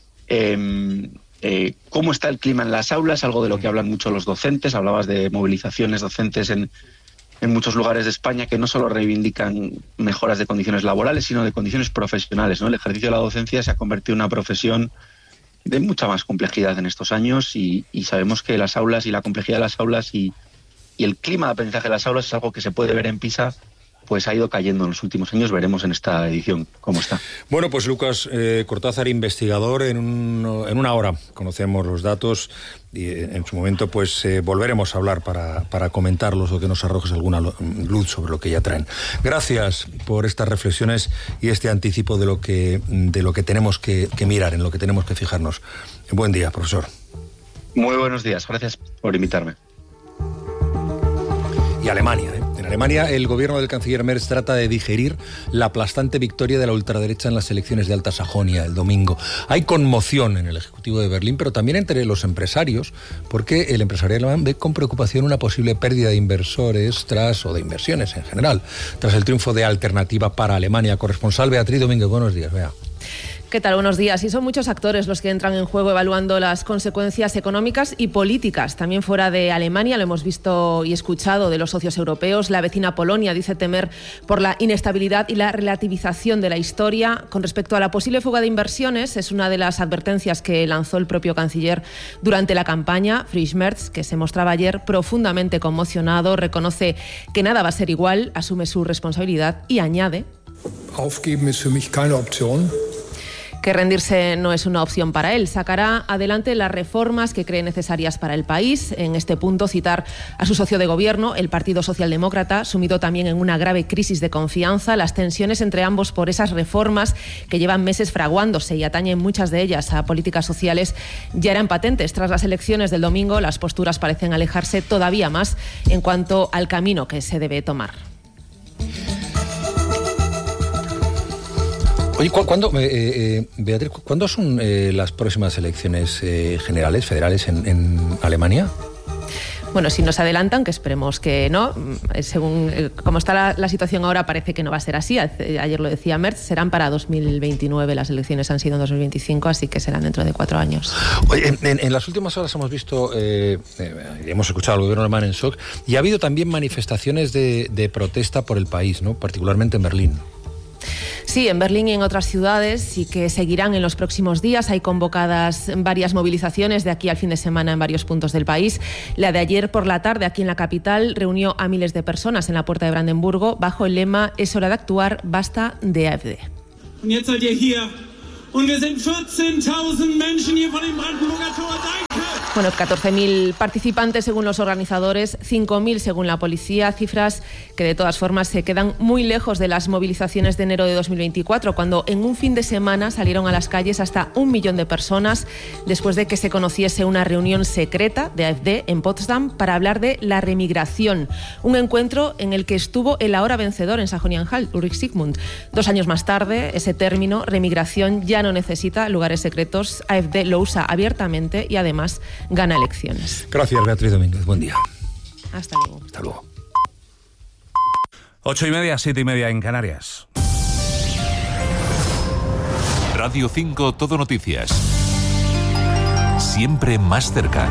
Cómo está el clima en las aulas, algo de lo que hablan mucho los docentes. Hablabas de movilizaciones docentes en muchos lugares de España que no solo reivindican mejoras de condiciones laborales, sino de condiciones profesionales, ¿no? El ejercicio de la docencia se ha convertido en una profesión de mucha más complejidad en estos años y sabemos que las aulas y la complejidad de las aulas y el clima de aprendizaje de las aulas es algo que se puede ver en PISA, pues ha ido cayendo en los últimos años. Veremos en esta edición cómo está. Bueno, pues Lucas Cortázar, investigador, en una hora conocemos los datos y en su momento pues volveremos a hablar para comentarlos o que nos arrojes alguna luz sobre lo que ya traen. Gracias por estas reflexiones y este anticipo de lo que tenemos que mirar, en lo que tenemos que fijarnos. Buen día, profesor. Muy buenos días, gracias por invitarme. Y Alemania, En Alemania, el gobierno del canciller Merz trata de digerir la aplastante victoria de la ultraderecha en las elecciones de Alta Sajonia el domingo. Hay conmoción en el Ejecutivo de Berlín, pero también entre los empresarios, porque el empresario alemán ve con preocupación una posible pérdida de inversores o de inversiones en general, tras el triunfo de Alternativa para Alemania. Corresponsal Beatriz Domínguez, buenos días, Bea. ¿Qué tal? Buenos días. Y son muchos actores los que entran en juego evaluando las consecuencias económicas y políticas. También fuera de Alemania, lo hemos visto y escuchado de los socios europeos. La vecina Polonia dice temer por la inestabilidad y la relativización de la historia. Con respecto a la posible fuga de inversiones, es una de las advertencias que lanzó el propio canciller durante la campaña. Friedrich Merz, que se mostraba ayer profundamente conmocionado, reconoce que nada va a ser igual, asume su responsabilidad y añade: Aufgeben ist für mich keine Option. Que rendirse no es una opción para él. Sacará adelante las reformas que cree necesarias para el país. En este punto, citar a su socio de gobierno, el Partido Socialdemócrata, sumido también en una grave crisis de confianza. Las tensiones entre ambos por esas reformas que llevan meses fraguándose y atañen muchas de ellas a políticas sociales ya eran patentes. Tras las elecciones del domingo, las posturas parecen alejarse todavía más en cuanto al camino que se debe tomar. Oye, Beatriz, ¿cuándo son las próximas elecciones generales, federales en Alemania? Bueno, si nos adelantan, que esperemos que no, según como está la situación ahora, parece que no va a ser así. Ayer lo decía Merz, serán para 2029, las elecciones han sido en 2025, así que serán dentro de 4 años. Oye, en las últimas horas hemos visto, hemos escuchado al gobierno alemán en shock, y ha habido también manifestaciones de protesta por el país, ¿no? Particularmente en Berlín. Sí, en Berlín y en otras ciudades, y que seguirán en los próximos días. Hay convocadas varias movilizaciones de aquí al fin de semana en varios puntos del país. La de ayer por la tarde, aquí en la capital, reunió a miles de personas en la Puerta de Brandenburgo bajo el lema "Es hora de actuar, basta de AfD". Und jetzt seid ihr hier und wir sind 14.000 Menschen hier vor dem Brandenburger Tor. Bueno, 14.000 participantes según los organizadores, 5.000 según la policía, cifras que de todas formas se quedan muy lejos de las movilizaciones de enero de 2024, cuando en un fin de semana salieron a las calles hasta 1 millón de personas después de que se conociese una reunión secreta de AfD en Potsdam para hablar de la remigración, un encuentro en el que estuvo el ahora vencedor en Sajonia-Anhalt, Ulrich Sigmund. 2 años más tarde, ese término, remigración, ya no necesita lugares secretos, AfD lo usa abiertamente y además gana elecciones. Gracias, Beatriz Domínguez. Buen día. Hasta luego. Hasta luego. 8:30, 7:30 en Canarias. Radio 5 Todo Noticias. Siempre más cerca.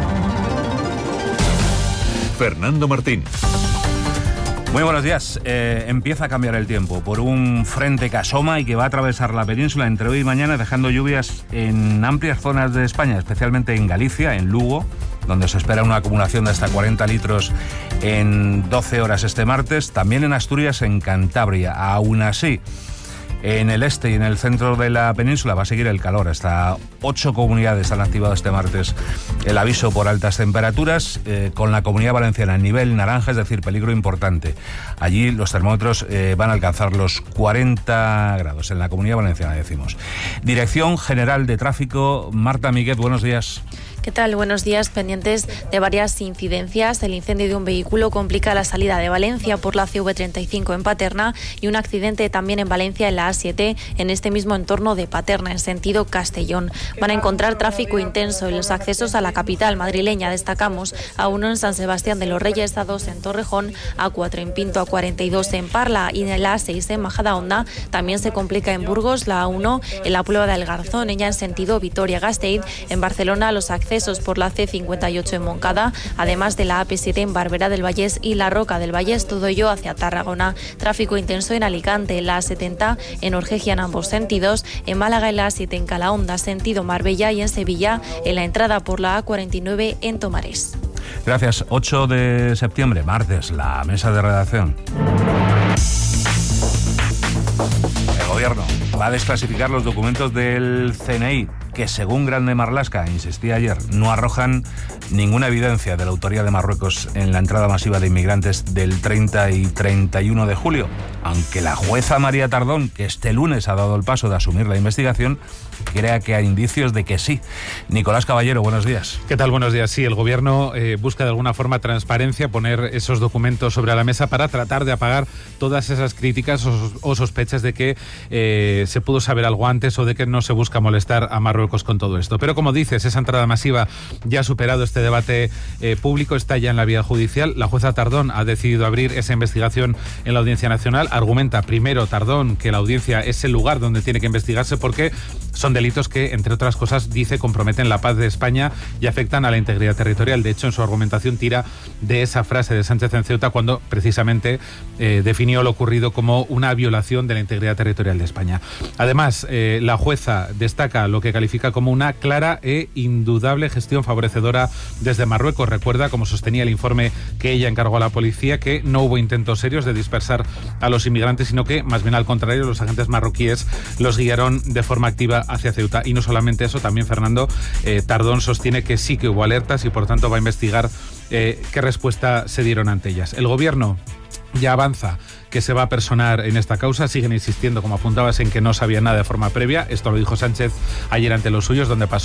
Fernando Martín. Muy buenos días. Empieza a cambiar el tiempo por un frente que asoma y que va a atravesar la península entre hoy y mañana, dejando lluvias en amplias zonas de España, especialmente en Galicia, en Lugo, donde se espera una acumulación de hasta 40 litros en 12 horas este martes. También en Asturias, en Cantabria. Aún así, en el este y en el centro de la península va a seguir el calor. Hasta 8 comunidades han activado este martes el aviso por altas temperaturas, con la Comunidad Valenciana en nivel naranja, es decir, peligro importante. Allí los termómetros van a alcanzar los 40 grados, en la Comunidad Valenciana decimos. Dirección General de Tráfico, Marta Miguet, buenos días. ¿Qué tal? Buenos días. Pendientes de varias incidencias. El incendio de un vehículo complica la salida de Valencia por la CV35 en Paterna y un accidente también en Valencia en la A7 en este mismo entorno de Paterna en sentido Castellón. Van a encontrar tráfico intenso en los accesos a la capital madrileña. Destacamos A1 en San Sebastián de los Reyes, A2 en Torrejón, A4 en Pinto, A42 en Parla y en la A6 en Majadahonda. También se complica en Burgos la A1 en la Puebla del Garzón, ella en sentido Vitoria-Gasteiz. En Barcelona los accesos por la C58 en Moncada, además de la AP7 en Barberá del Vallés y la Roca del Vallés, todo ello hacia Tarragona. Tráfico intenso en Alicante, en la A70 en Orgegia en ambos sentidos, en Málaga en la A7 en Calahonda, sentido Marbella, y en Sevilla en la entrada por la A49 en Tomares. Gracias. 8 de septiembre, martes, la mesa de redacción. El gobierno va a desclasificar los documentos del CNI que, según Grande Marlaska, insistía ayer, no arrojan ninguna evidencia de la autoría de Marruecos en la entrada masiva de inmigrantes del 30 y 31 de julio. Aunque la jueza María Tardón, que este lunes ha dado el paso de asumir la investigación, crea que hay indicios de que sí. Nicolás Caballero, buenos días. ¿Qué tal? Buenos días. Sí, el gobierno busca de alguna forma transparencia, poner esos documentos sobre la mesa para tratar de apagar todas esas críticas o sospechas de que se pudo saber algo antes o de que no se busca molestar a Marruecos con todo esto. Pero como dices, esa entrada masiva ya ha superado este debate público, está ya en la vía judicial. La jueza Tardón ha decidido abrir esa investigación en la Audiencia Nacional. Argumenta primero Tardón que la audiencia es el lugar donde tiene que investigarse porque son delitos que, entre otras cosas, dice, comprometen la paz de España y afectan a la integridad territorial. De hecho, en su argumentación tira de esa frase de Sánchez en Ceuta cuando precisamente definió lo ocurrido como una violación de la integridad territorial de España. Además, la jueza destaca lo que califica como una clara e indudable gestión favorecedora desde Marruecos. Recuerda, como sostenía el informe que ella encargó a la policía, que no hubo intentos serios de dispersar a los inmigrantes, sino que, más bien al contrario, los agentes marroquíes los guiaron de forma activa hacia Ceuta. Y no solamente eso, también Fernando, Tardón sostiene que sí que hubo alertas y por tanto va a investigar qué respuesta se dieron ante ellas. El gobierno ya avanza que se va a personar en esta causa. Siguen insistiendo, como apuntabas, en que no sabía nada de forma previa. Esto lo dijo Sánchez ayer ante los suyos, donde pasó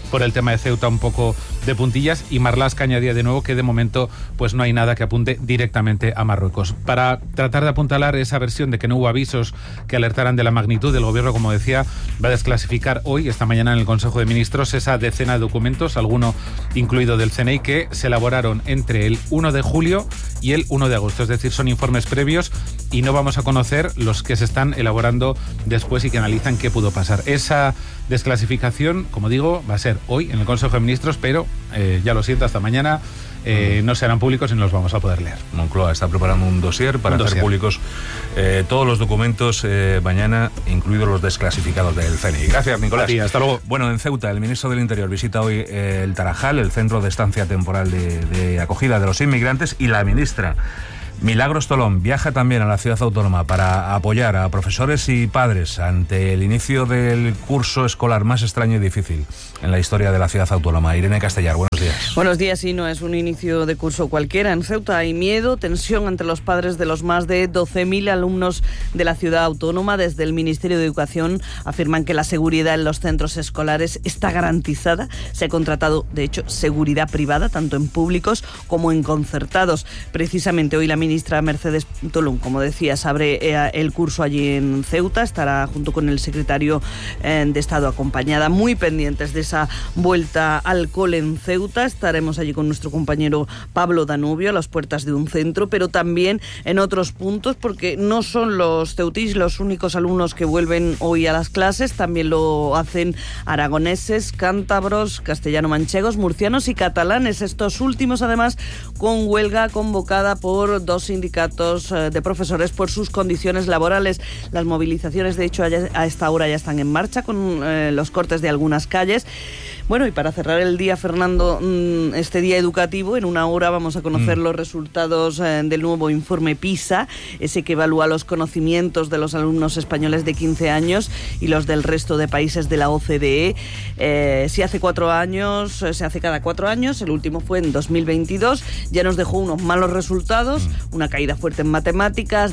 por el tema de Ceuta un poco de puntillas, y Marlaska añadía de nuevo que de momento pues no hay nada que apunte directamente a Marruecos. Para tratar de apuntalar esa versión de que no hubo avisos que alertaran de la magnitud, del gobierno, como decía, va a desclasificar hoy, esta mañana en el Consejo de Ministros, esa decena de documentos, alguno incluido del CNI, que se elaboraron entre el 1 de julio y el 1 de agosto. Es decir, son informes previos y no vamos a conocer los que se están elaborando después y que analizan qué pudo pasar. Esa desclasificación, como digo, va a ser hoy en el Consejo de Ministros, pero ya lo siento, hasta mañana no serán públicos y no los vamos a poder leer. Moncloa está preparando un dossier para hacer públicos todos los documentos mañana, incluidos los desclasificados del CNI. Gracias, Nicolás. Sí, hasta luego. Bueno, en Ceuta, el ministro del Interior visita hoy el Tarajal, el centro de estancia temporal de acogida de los inmigrantes, y la ministra Milagros Tolón viaja también a la ciudad autónoma para apoyar a profesores y padres ante el inicio del curso escolar más extraño y difícil en la historia de la ciudad autónoma. Irene Castellar, buenos días. Buenos días, y no es un inicio de curso cualquiera. En Ceuta hay miedo, tensión entre los padres de los más de 12.000 alumnos de la ciudad autónoma. Desde el Ministerio de Educación afirman que la seguridad en los centros escolares está garantizada. Se ha contratado, de hecho, seguridad privada, tanto en públicos como en concertados. Precisamente hoy la ministra Mercedes Tolón, como decías, abre el curso allí en Ceuta. Estará junto con el secretario de Estado, acompañada, muy pendientes de esa vuelta al cole en Ceuta. Estaremos allí con nuestro compañero Pablo Danubio a las puertas de un centro, pero también en otros puntos, porque no son los ceutíes los únicos alumnos que vuelven hoy a las clases. También lo hacen aragoneses, cántabros, castellano-manchegos, murcianos y catalanes. Estos últimos, además, con huelga convocada por dos sindicatos de profesores por sus condiciones laborales. Las movilizaciones, de hecho, a esta hora ya están en marcha, con los cortes de algunas calles. Bueno, y para cerrar el día, Fernando, este día educativo, en una hora vamos a conocer los resultados del nuevo informe PISA, ese que evalúa los conocimientos de los alumnos españoles de 15 años y los del resto de países de la OCDE. Si hace 4 años, se hace cada 4 años, el último fue en 2022, ya nos dejó unos malos resultados, una caída fuerte en matemáticas,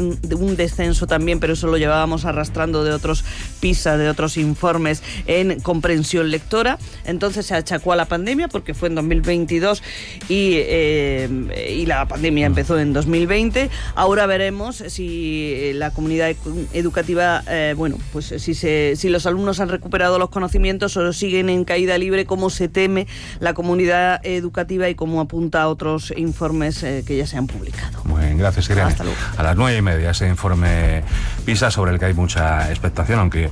un descenso también, pero eso lo llevábamos arrastrando de otros PISA, de otros informes, en comprensión lectora. Entonces se achacó a la pandemia, porque fue en 2022 y la pandemia empezó en 2020. Ahora veremos si la comunidad educativa, pues si los alumnos han recuperado los conocimientos o siguen en caída libre, como se teme la comunidad educativa y como apunta a otros informes que ya se han publicado. Muy bien, gracias, Irene. Hasta luego. A las 9:30 ese informe PISA, sobre el que hay mucha expectación, aunque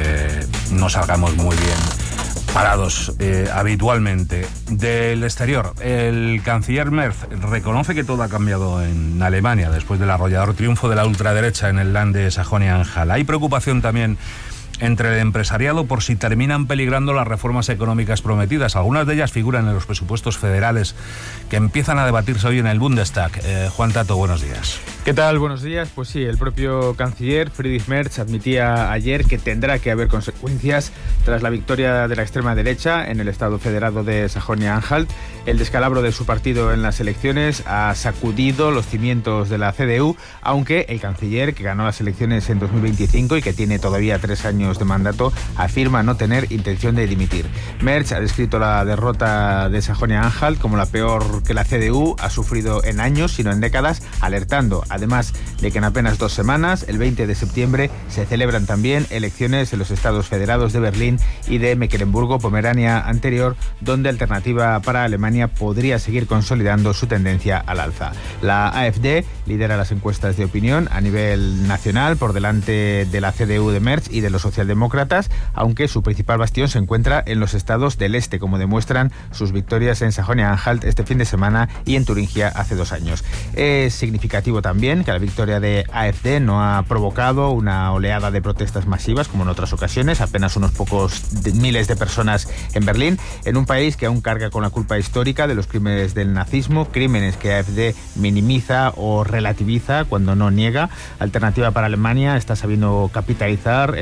no salgamos muy bien parados habitualmente. Del exterior, el canciller Merz reconoce que todo ha cambiado en Alemania después del arrollador triunfo de la ultraderecha en el Land de Sajonia-Anhalt. Hay preocupación también entre el empresariado por si terminan peligrando las reformas económicas prometidas. Algunas de ellas figuran en los presupuestos federales que empiezan a debatirse hoy en el Bundestag. Juan Tato, buenos días. ¿Qué tal? Buenos días. Pues sí, el propio canciller Friedrich Merz admitía ayer que tendrá que haber consecuencias tras la victoria de la extrema derecha en el Estado federado de Sajonia-Anhalt. El descalabro de su partido en las elecciones ha sacudido los cimientos de la CDU, aunque el canciller, que ganó las elecciones en 2025 y que tiene todavía 3 años de mandato, afirma no tener intención de dimitir. Merz ha descrito la derrota de Sajonia-Anhalt como la peor que la CDU ha sufrido en años, sino en décadas, alertando además de que en apenas 2 semanas, el 20 de septiembre, se celebran también elecciones en los estados federados de Berlín y de Mecklemburgo-Pomerania Anterior, donde Alternativa para Alemania podría seguir consolidando su tendencia al alza. La AfD lidera las encuestas de opinión a nivel nacional, por delante de la CDU de Merz y de los socialdemócratas, aunque su principal bastión se encuentra en los estados del este, como demuestran sus victorias en Sajonia-Anhalt este fin de semana y en Turingia hace 2 años. Es significativo también que la victoria de AfD no ha provocado una oleada de protestas masivas como en otras ocasiones, apenas unos pocos miles de personas en Berlín, en un país que aún carga con la culpa histórica de los crímenes del nazismo, crímenes que AfD minimiza o relativiza cuando no niega. Alternativa para Alemania está sabiendo capitalizar el enfado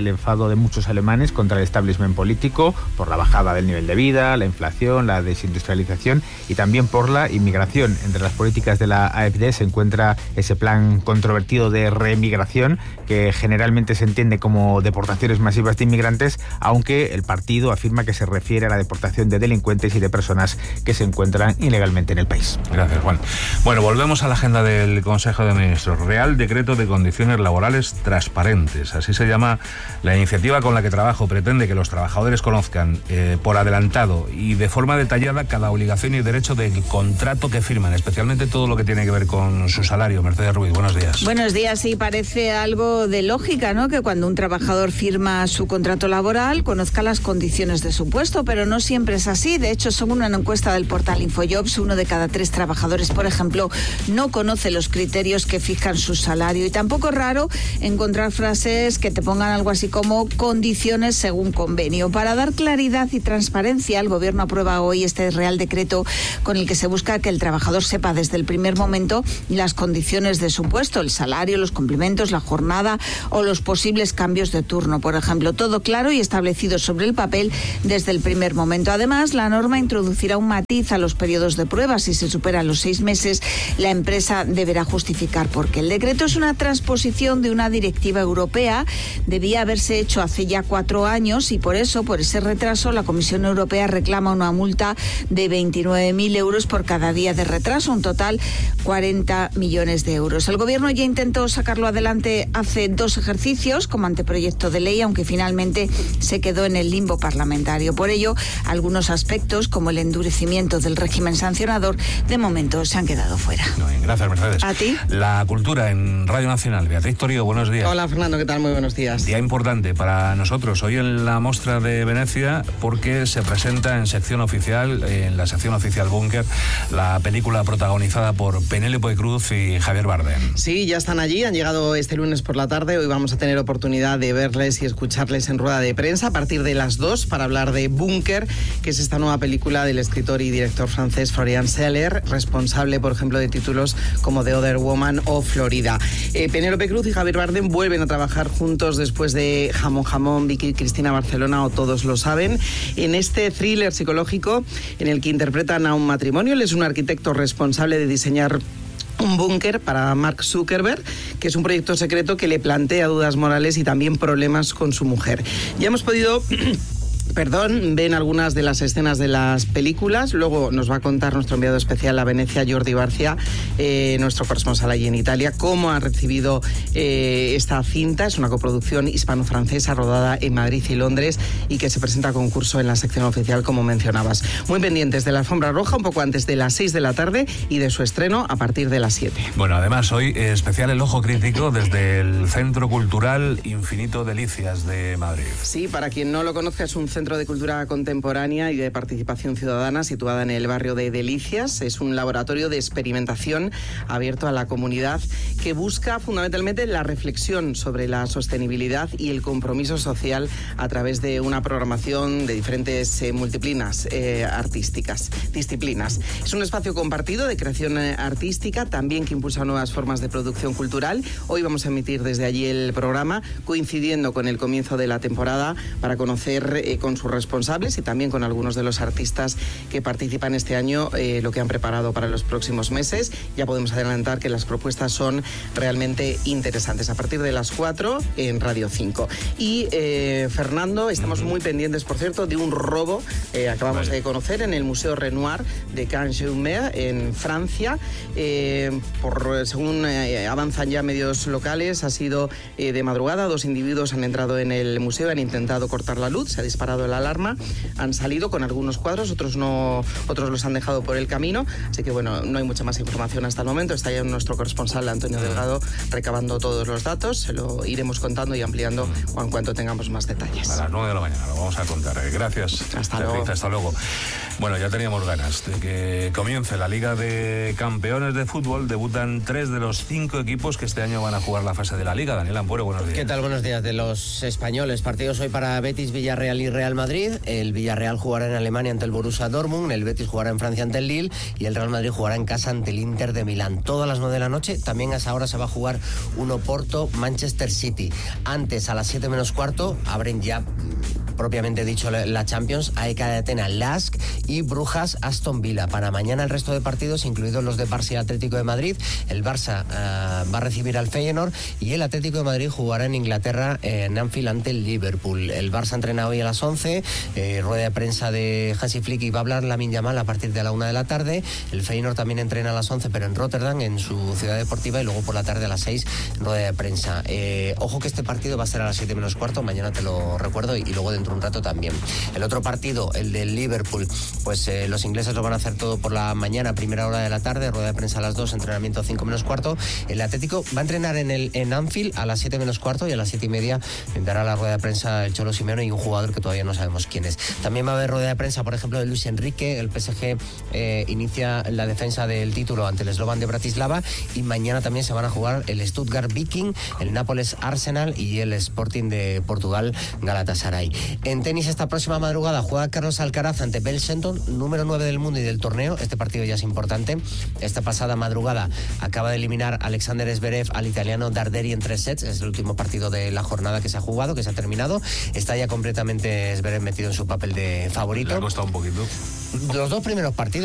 de muchos alemanes contra el establishment político, por la bajada del nivel de vida, la inflación, la desindustrialización y también por la inmigración. Entre las políticas de la AfD se encuentra ese plan controvertido de reemigración, que generalmente se entiende como deportaciones masivas de inmigrantes, aunque el partido afirma que se refiere a la deportación de delincuentes y de personas que se encuentran ilegalmente en el país. Gracias, Juan. Bueno, volvemos a la agenda del Consejo de Ministros. Real Decreto de Condiciones Laborales Transparentes. Así se llama la iniciativa con la que trabajo. Pretende que los trabajadores conozcan por adelantado y de forma detallada cada obligación y derecho del contrato que firman, especialmente todo lo que tiene que ver con su salario. Mercedes Ruiz, buenos días. Buenos días. Sí, parece algo de lógica, ¿no?, que cuando un trabajador firma su contrato laboral conozca las condiciones de su puesto, pero no siempre es así. De hecho, según una encuesta del portal Infojobs, 1 de cada 3 trabajadores, por ejemplo, no conoce los criterios que fijan su salario. Y tampoco es raro encontrar frases que te pongan algo así como condiciones según convenio. Para dar claridad y transparencia, el Gobierno aprueba hoy este Real Decreto con el que se busca que el trabajador sepa desde el primer momento las condiciones de su puesto, el salario, los complementos, la jornada o los posibles cambios de turno, por ejemplo. Todo claro y establecido sobre el papel desde el primer momento. Además, la norma introducirá un matiz a los periodos de prueba. Si se superan los 6 meses, la empresa deberá justificar por qué. El decreto es una transposición de una directiva europea. Debía haberse hecho hace ya 4 años y por ese retraso, la Comisión Europea reclama una multa de 29.000 euros por cada día de retraso, un total 40 millones de euros. El Gobierno ya intentó sacarlo adelante hace 2 ejercicios como anteproyecto de ley, aunque finalmente se quedó en el limbo parlamentario. Por ello, algunos aspectos, como el endurecimiento del régimen sancionador, de momento se han quedado fuera. Gracias, Mercedes. ¿A ti? La cultura en Radio Nacional. Beatriz Torío, buenos días. Hola, Fernando, ¿qué tal? Muy buenos días. Día importante para nosotros hoy en la Mostra de Venecia, porque se presenta en sección oficial, en la sección oficial Búnker, la película protagonizada por Penélope Cruz y Javier Bardem. Sí, ya están allí, han llegado este lunes por la tarde. Hoy vamos a tener oportunidad de verles y escucharles en rueda de prensa a partir de las 2 para hablar de Búnker, que es esta nueva película del escritor y director francés Florian Zeller, responsable, por ejemplo, de títulos como The Other Woman o Florida. Penélope Cruz y Javier Bardem vuelven a trabajar juntos después de Jamón Jamón, Vicky Cristina Barcelona o Todos lo saben, en este thriller psicológico en el que interpretan a un matrimonio. Él es un arquitecto responsable de diseñar un búnker para Mark Zuckerberg, que es un proyecto secreto que le plantea dudas morales y también problemas con su mujer. Ya hemos podido... ven algunas de las escenas de las películas. Luego nos va a contar nuestro enviado especial a Venecia, Jordi Barcia, nuestro corresponsal allí en Italia, cómo ha recibido esta cinta. Es una coproducción hispano-francesa rodada en Madrid y Londres y que se presenta a concurso en la sección oficial, como mencionabas. Muy pendientes de la alfombra roja, un poco antes de las 6 de la tarde y de su estreno a partir de las 7. Bueno, además hoy especial el ojo crítico desde el Centro Cultural Infinito Delicias de Madrid. Sí, para quien no lo conozca, es un centro de cultura contemporánea y de participación ciudadana situada en el barrio de Delicias. Es un laboratorio de experimentación abierto a la comunidad que busca fundamentalmente la reflexión sobre la sostenibilidad y el compromiso social a través de una programación de diferentes disciplinas. Es un espacio compartido de creación artística, también que impulsa nuevas formas de producción cultural. Hoy vamos a emitir desde allí el programa, coincidiendo con el comienzo de la temporada, para conocer con sus responsables y también con algunos de los artistas que participan este año lo que han preparado para los próximos meses. Ya podemos adelantar que las propuestas son realmente interesantes. A partir de las 4 en Radio 5. Y Fernando, estamos muy pendientes, por cierto, de un robo acabamos de conocer en el Museo Renoir de Cannes-Jumer en Francia. Según avanzan ya medios locales, ha sido de madrugada. 2 individuos han entrado en el museo, han intentado cortar la luz, se ha disparado la alarma, han salido con algunos cuadros, otros no, otros los han dejado por el camino, así que bueno, no hay mucha más información hasta el momento. Está ya nuestro corresponsal Antonio Delgado recabando todos los datos, se lo iremos contando y ampliando en cuanto tengamos más detalles. A las 9 de la mañana lo vamos a contar. Gracias. Hasta luego. Hasta luego. Bueno, ya teníamos ganas de que comience la Liga de Campeones de Fútbol. Debutan 3 de los 5 equipos que este año van a jugar la fase de la Liga. Daniel Ampuero, buenos días. ¿Qué tal? Buenos días. De los españoles, partidos hoy para Betis, Villarreal y Real Real Madrid, el Villarreal jugará en Alemania ante el Borussia Dortmund, el Betis jugará en Francia ante el Lille y el Real Madrid jugará en casa ante el Inter de Milán. Todas las 9 de la noche, también a esa hora se va a jugar un Oporto-Manchester City. Antes, a las 7 menos cuarto, abren ya propiamente dicho la Champions, AEK de Atenas, LASK y Brujas Aston Villa. Para mañana el resto de partidos, incluidos los de Barça y Atlético de Madrid. El Barça va a recibir al Feyenoord y el Atlético de Madrid jugará en Inglaterra en Anfield ante el Liverpool. El Barça entrena hoy a las 11, rueda de prensa de Hansi Flick y va a hablar Lamine Yamal a partir de la 1 de la tarde. El Feyenoord también entrena a las 11 pero en Rotterdam, en su ciudad deportiva, y luego por la tarde a las 6 rueda de prensa. Ojo que este partido va a ser a las 7 menos cuarto, mañana te lo recuerdo, y luego dentro de un rato también. El otro partido, el del Liverpool, pues los ingleses lo van a hacer todo por la mañana, primera hora de la tarde, rueda de prensa a las 2, entrenamiento 5 menos cuarto. El Atlético va a entrenar en Anfield a las 7 menos cuarto y a las 7 y media dará la rueda de prensa el Cholo Simeone y un jugador que todavía no sabemos quién es. También va a haber rueda de prensa, por ejemplo, de Luis Enrique. El PSG inicia la defensa del título ante el Slovan de Bratislava y mañana también se van a jugar el Stuttgart Viking, el Nápoles Arsenal y el Sporting de Portugal Galatasaray. En tenis, esta próxima madrugada juega Carlos Alcaraz ante Bell Shelton, número 9 del mundo y del torneo. Este partido ya es importante. Esta pasada madrugada acaba de eliminar Alexander Zverev al italiano Darderi en 3 sets. Es el último partido de la jornada que se ha jugado, que se ha terminado. Está ya completamente Zverev metido en su papel de favorito. Le ha costado un poquito. Los dos primeros partidos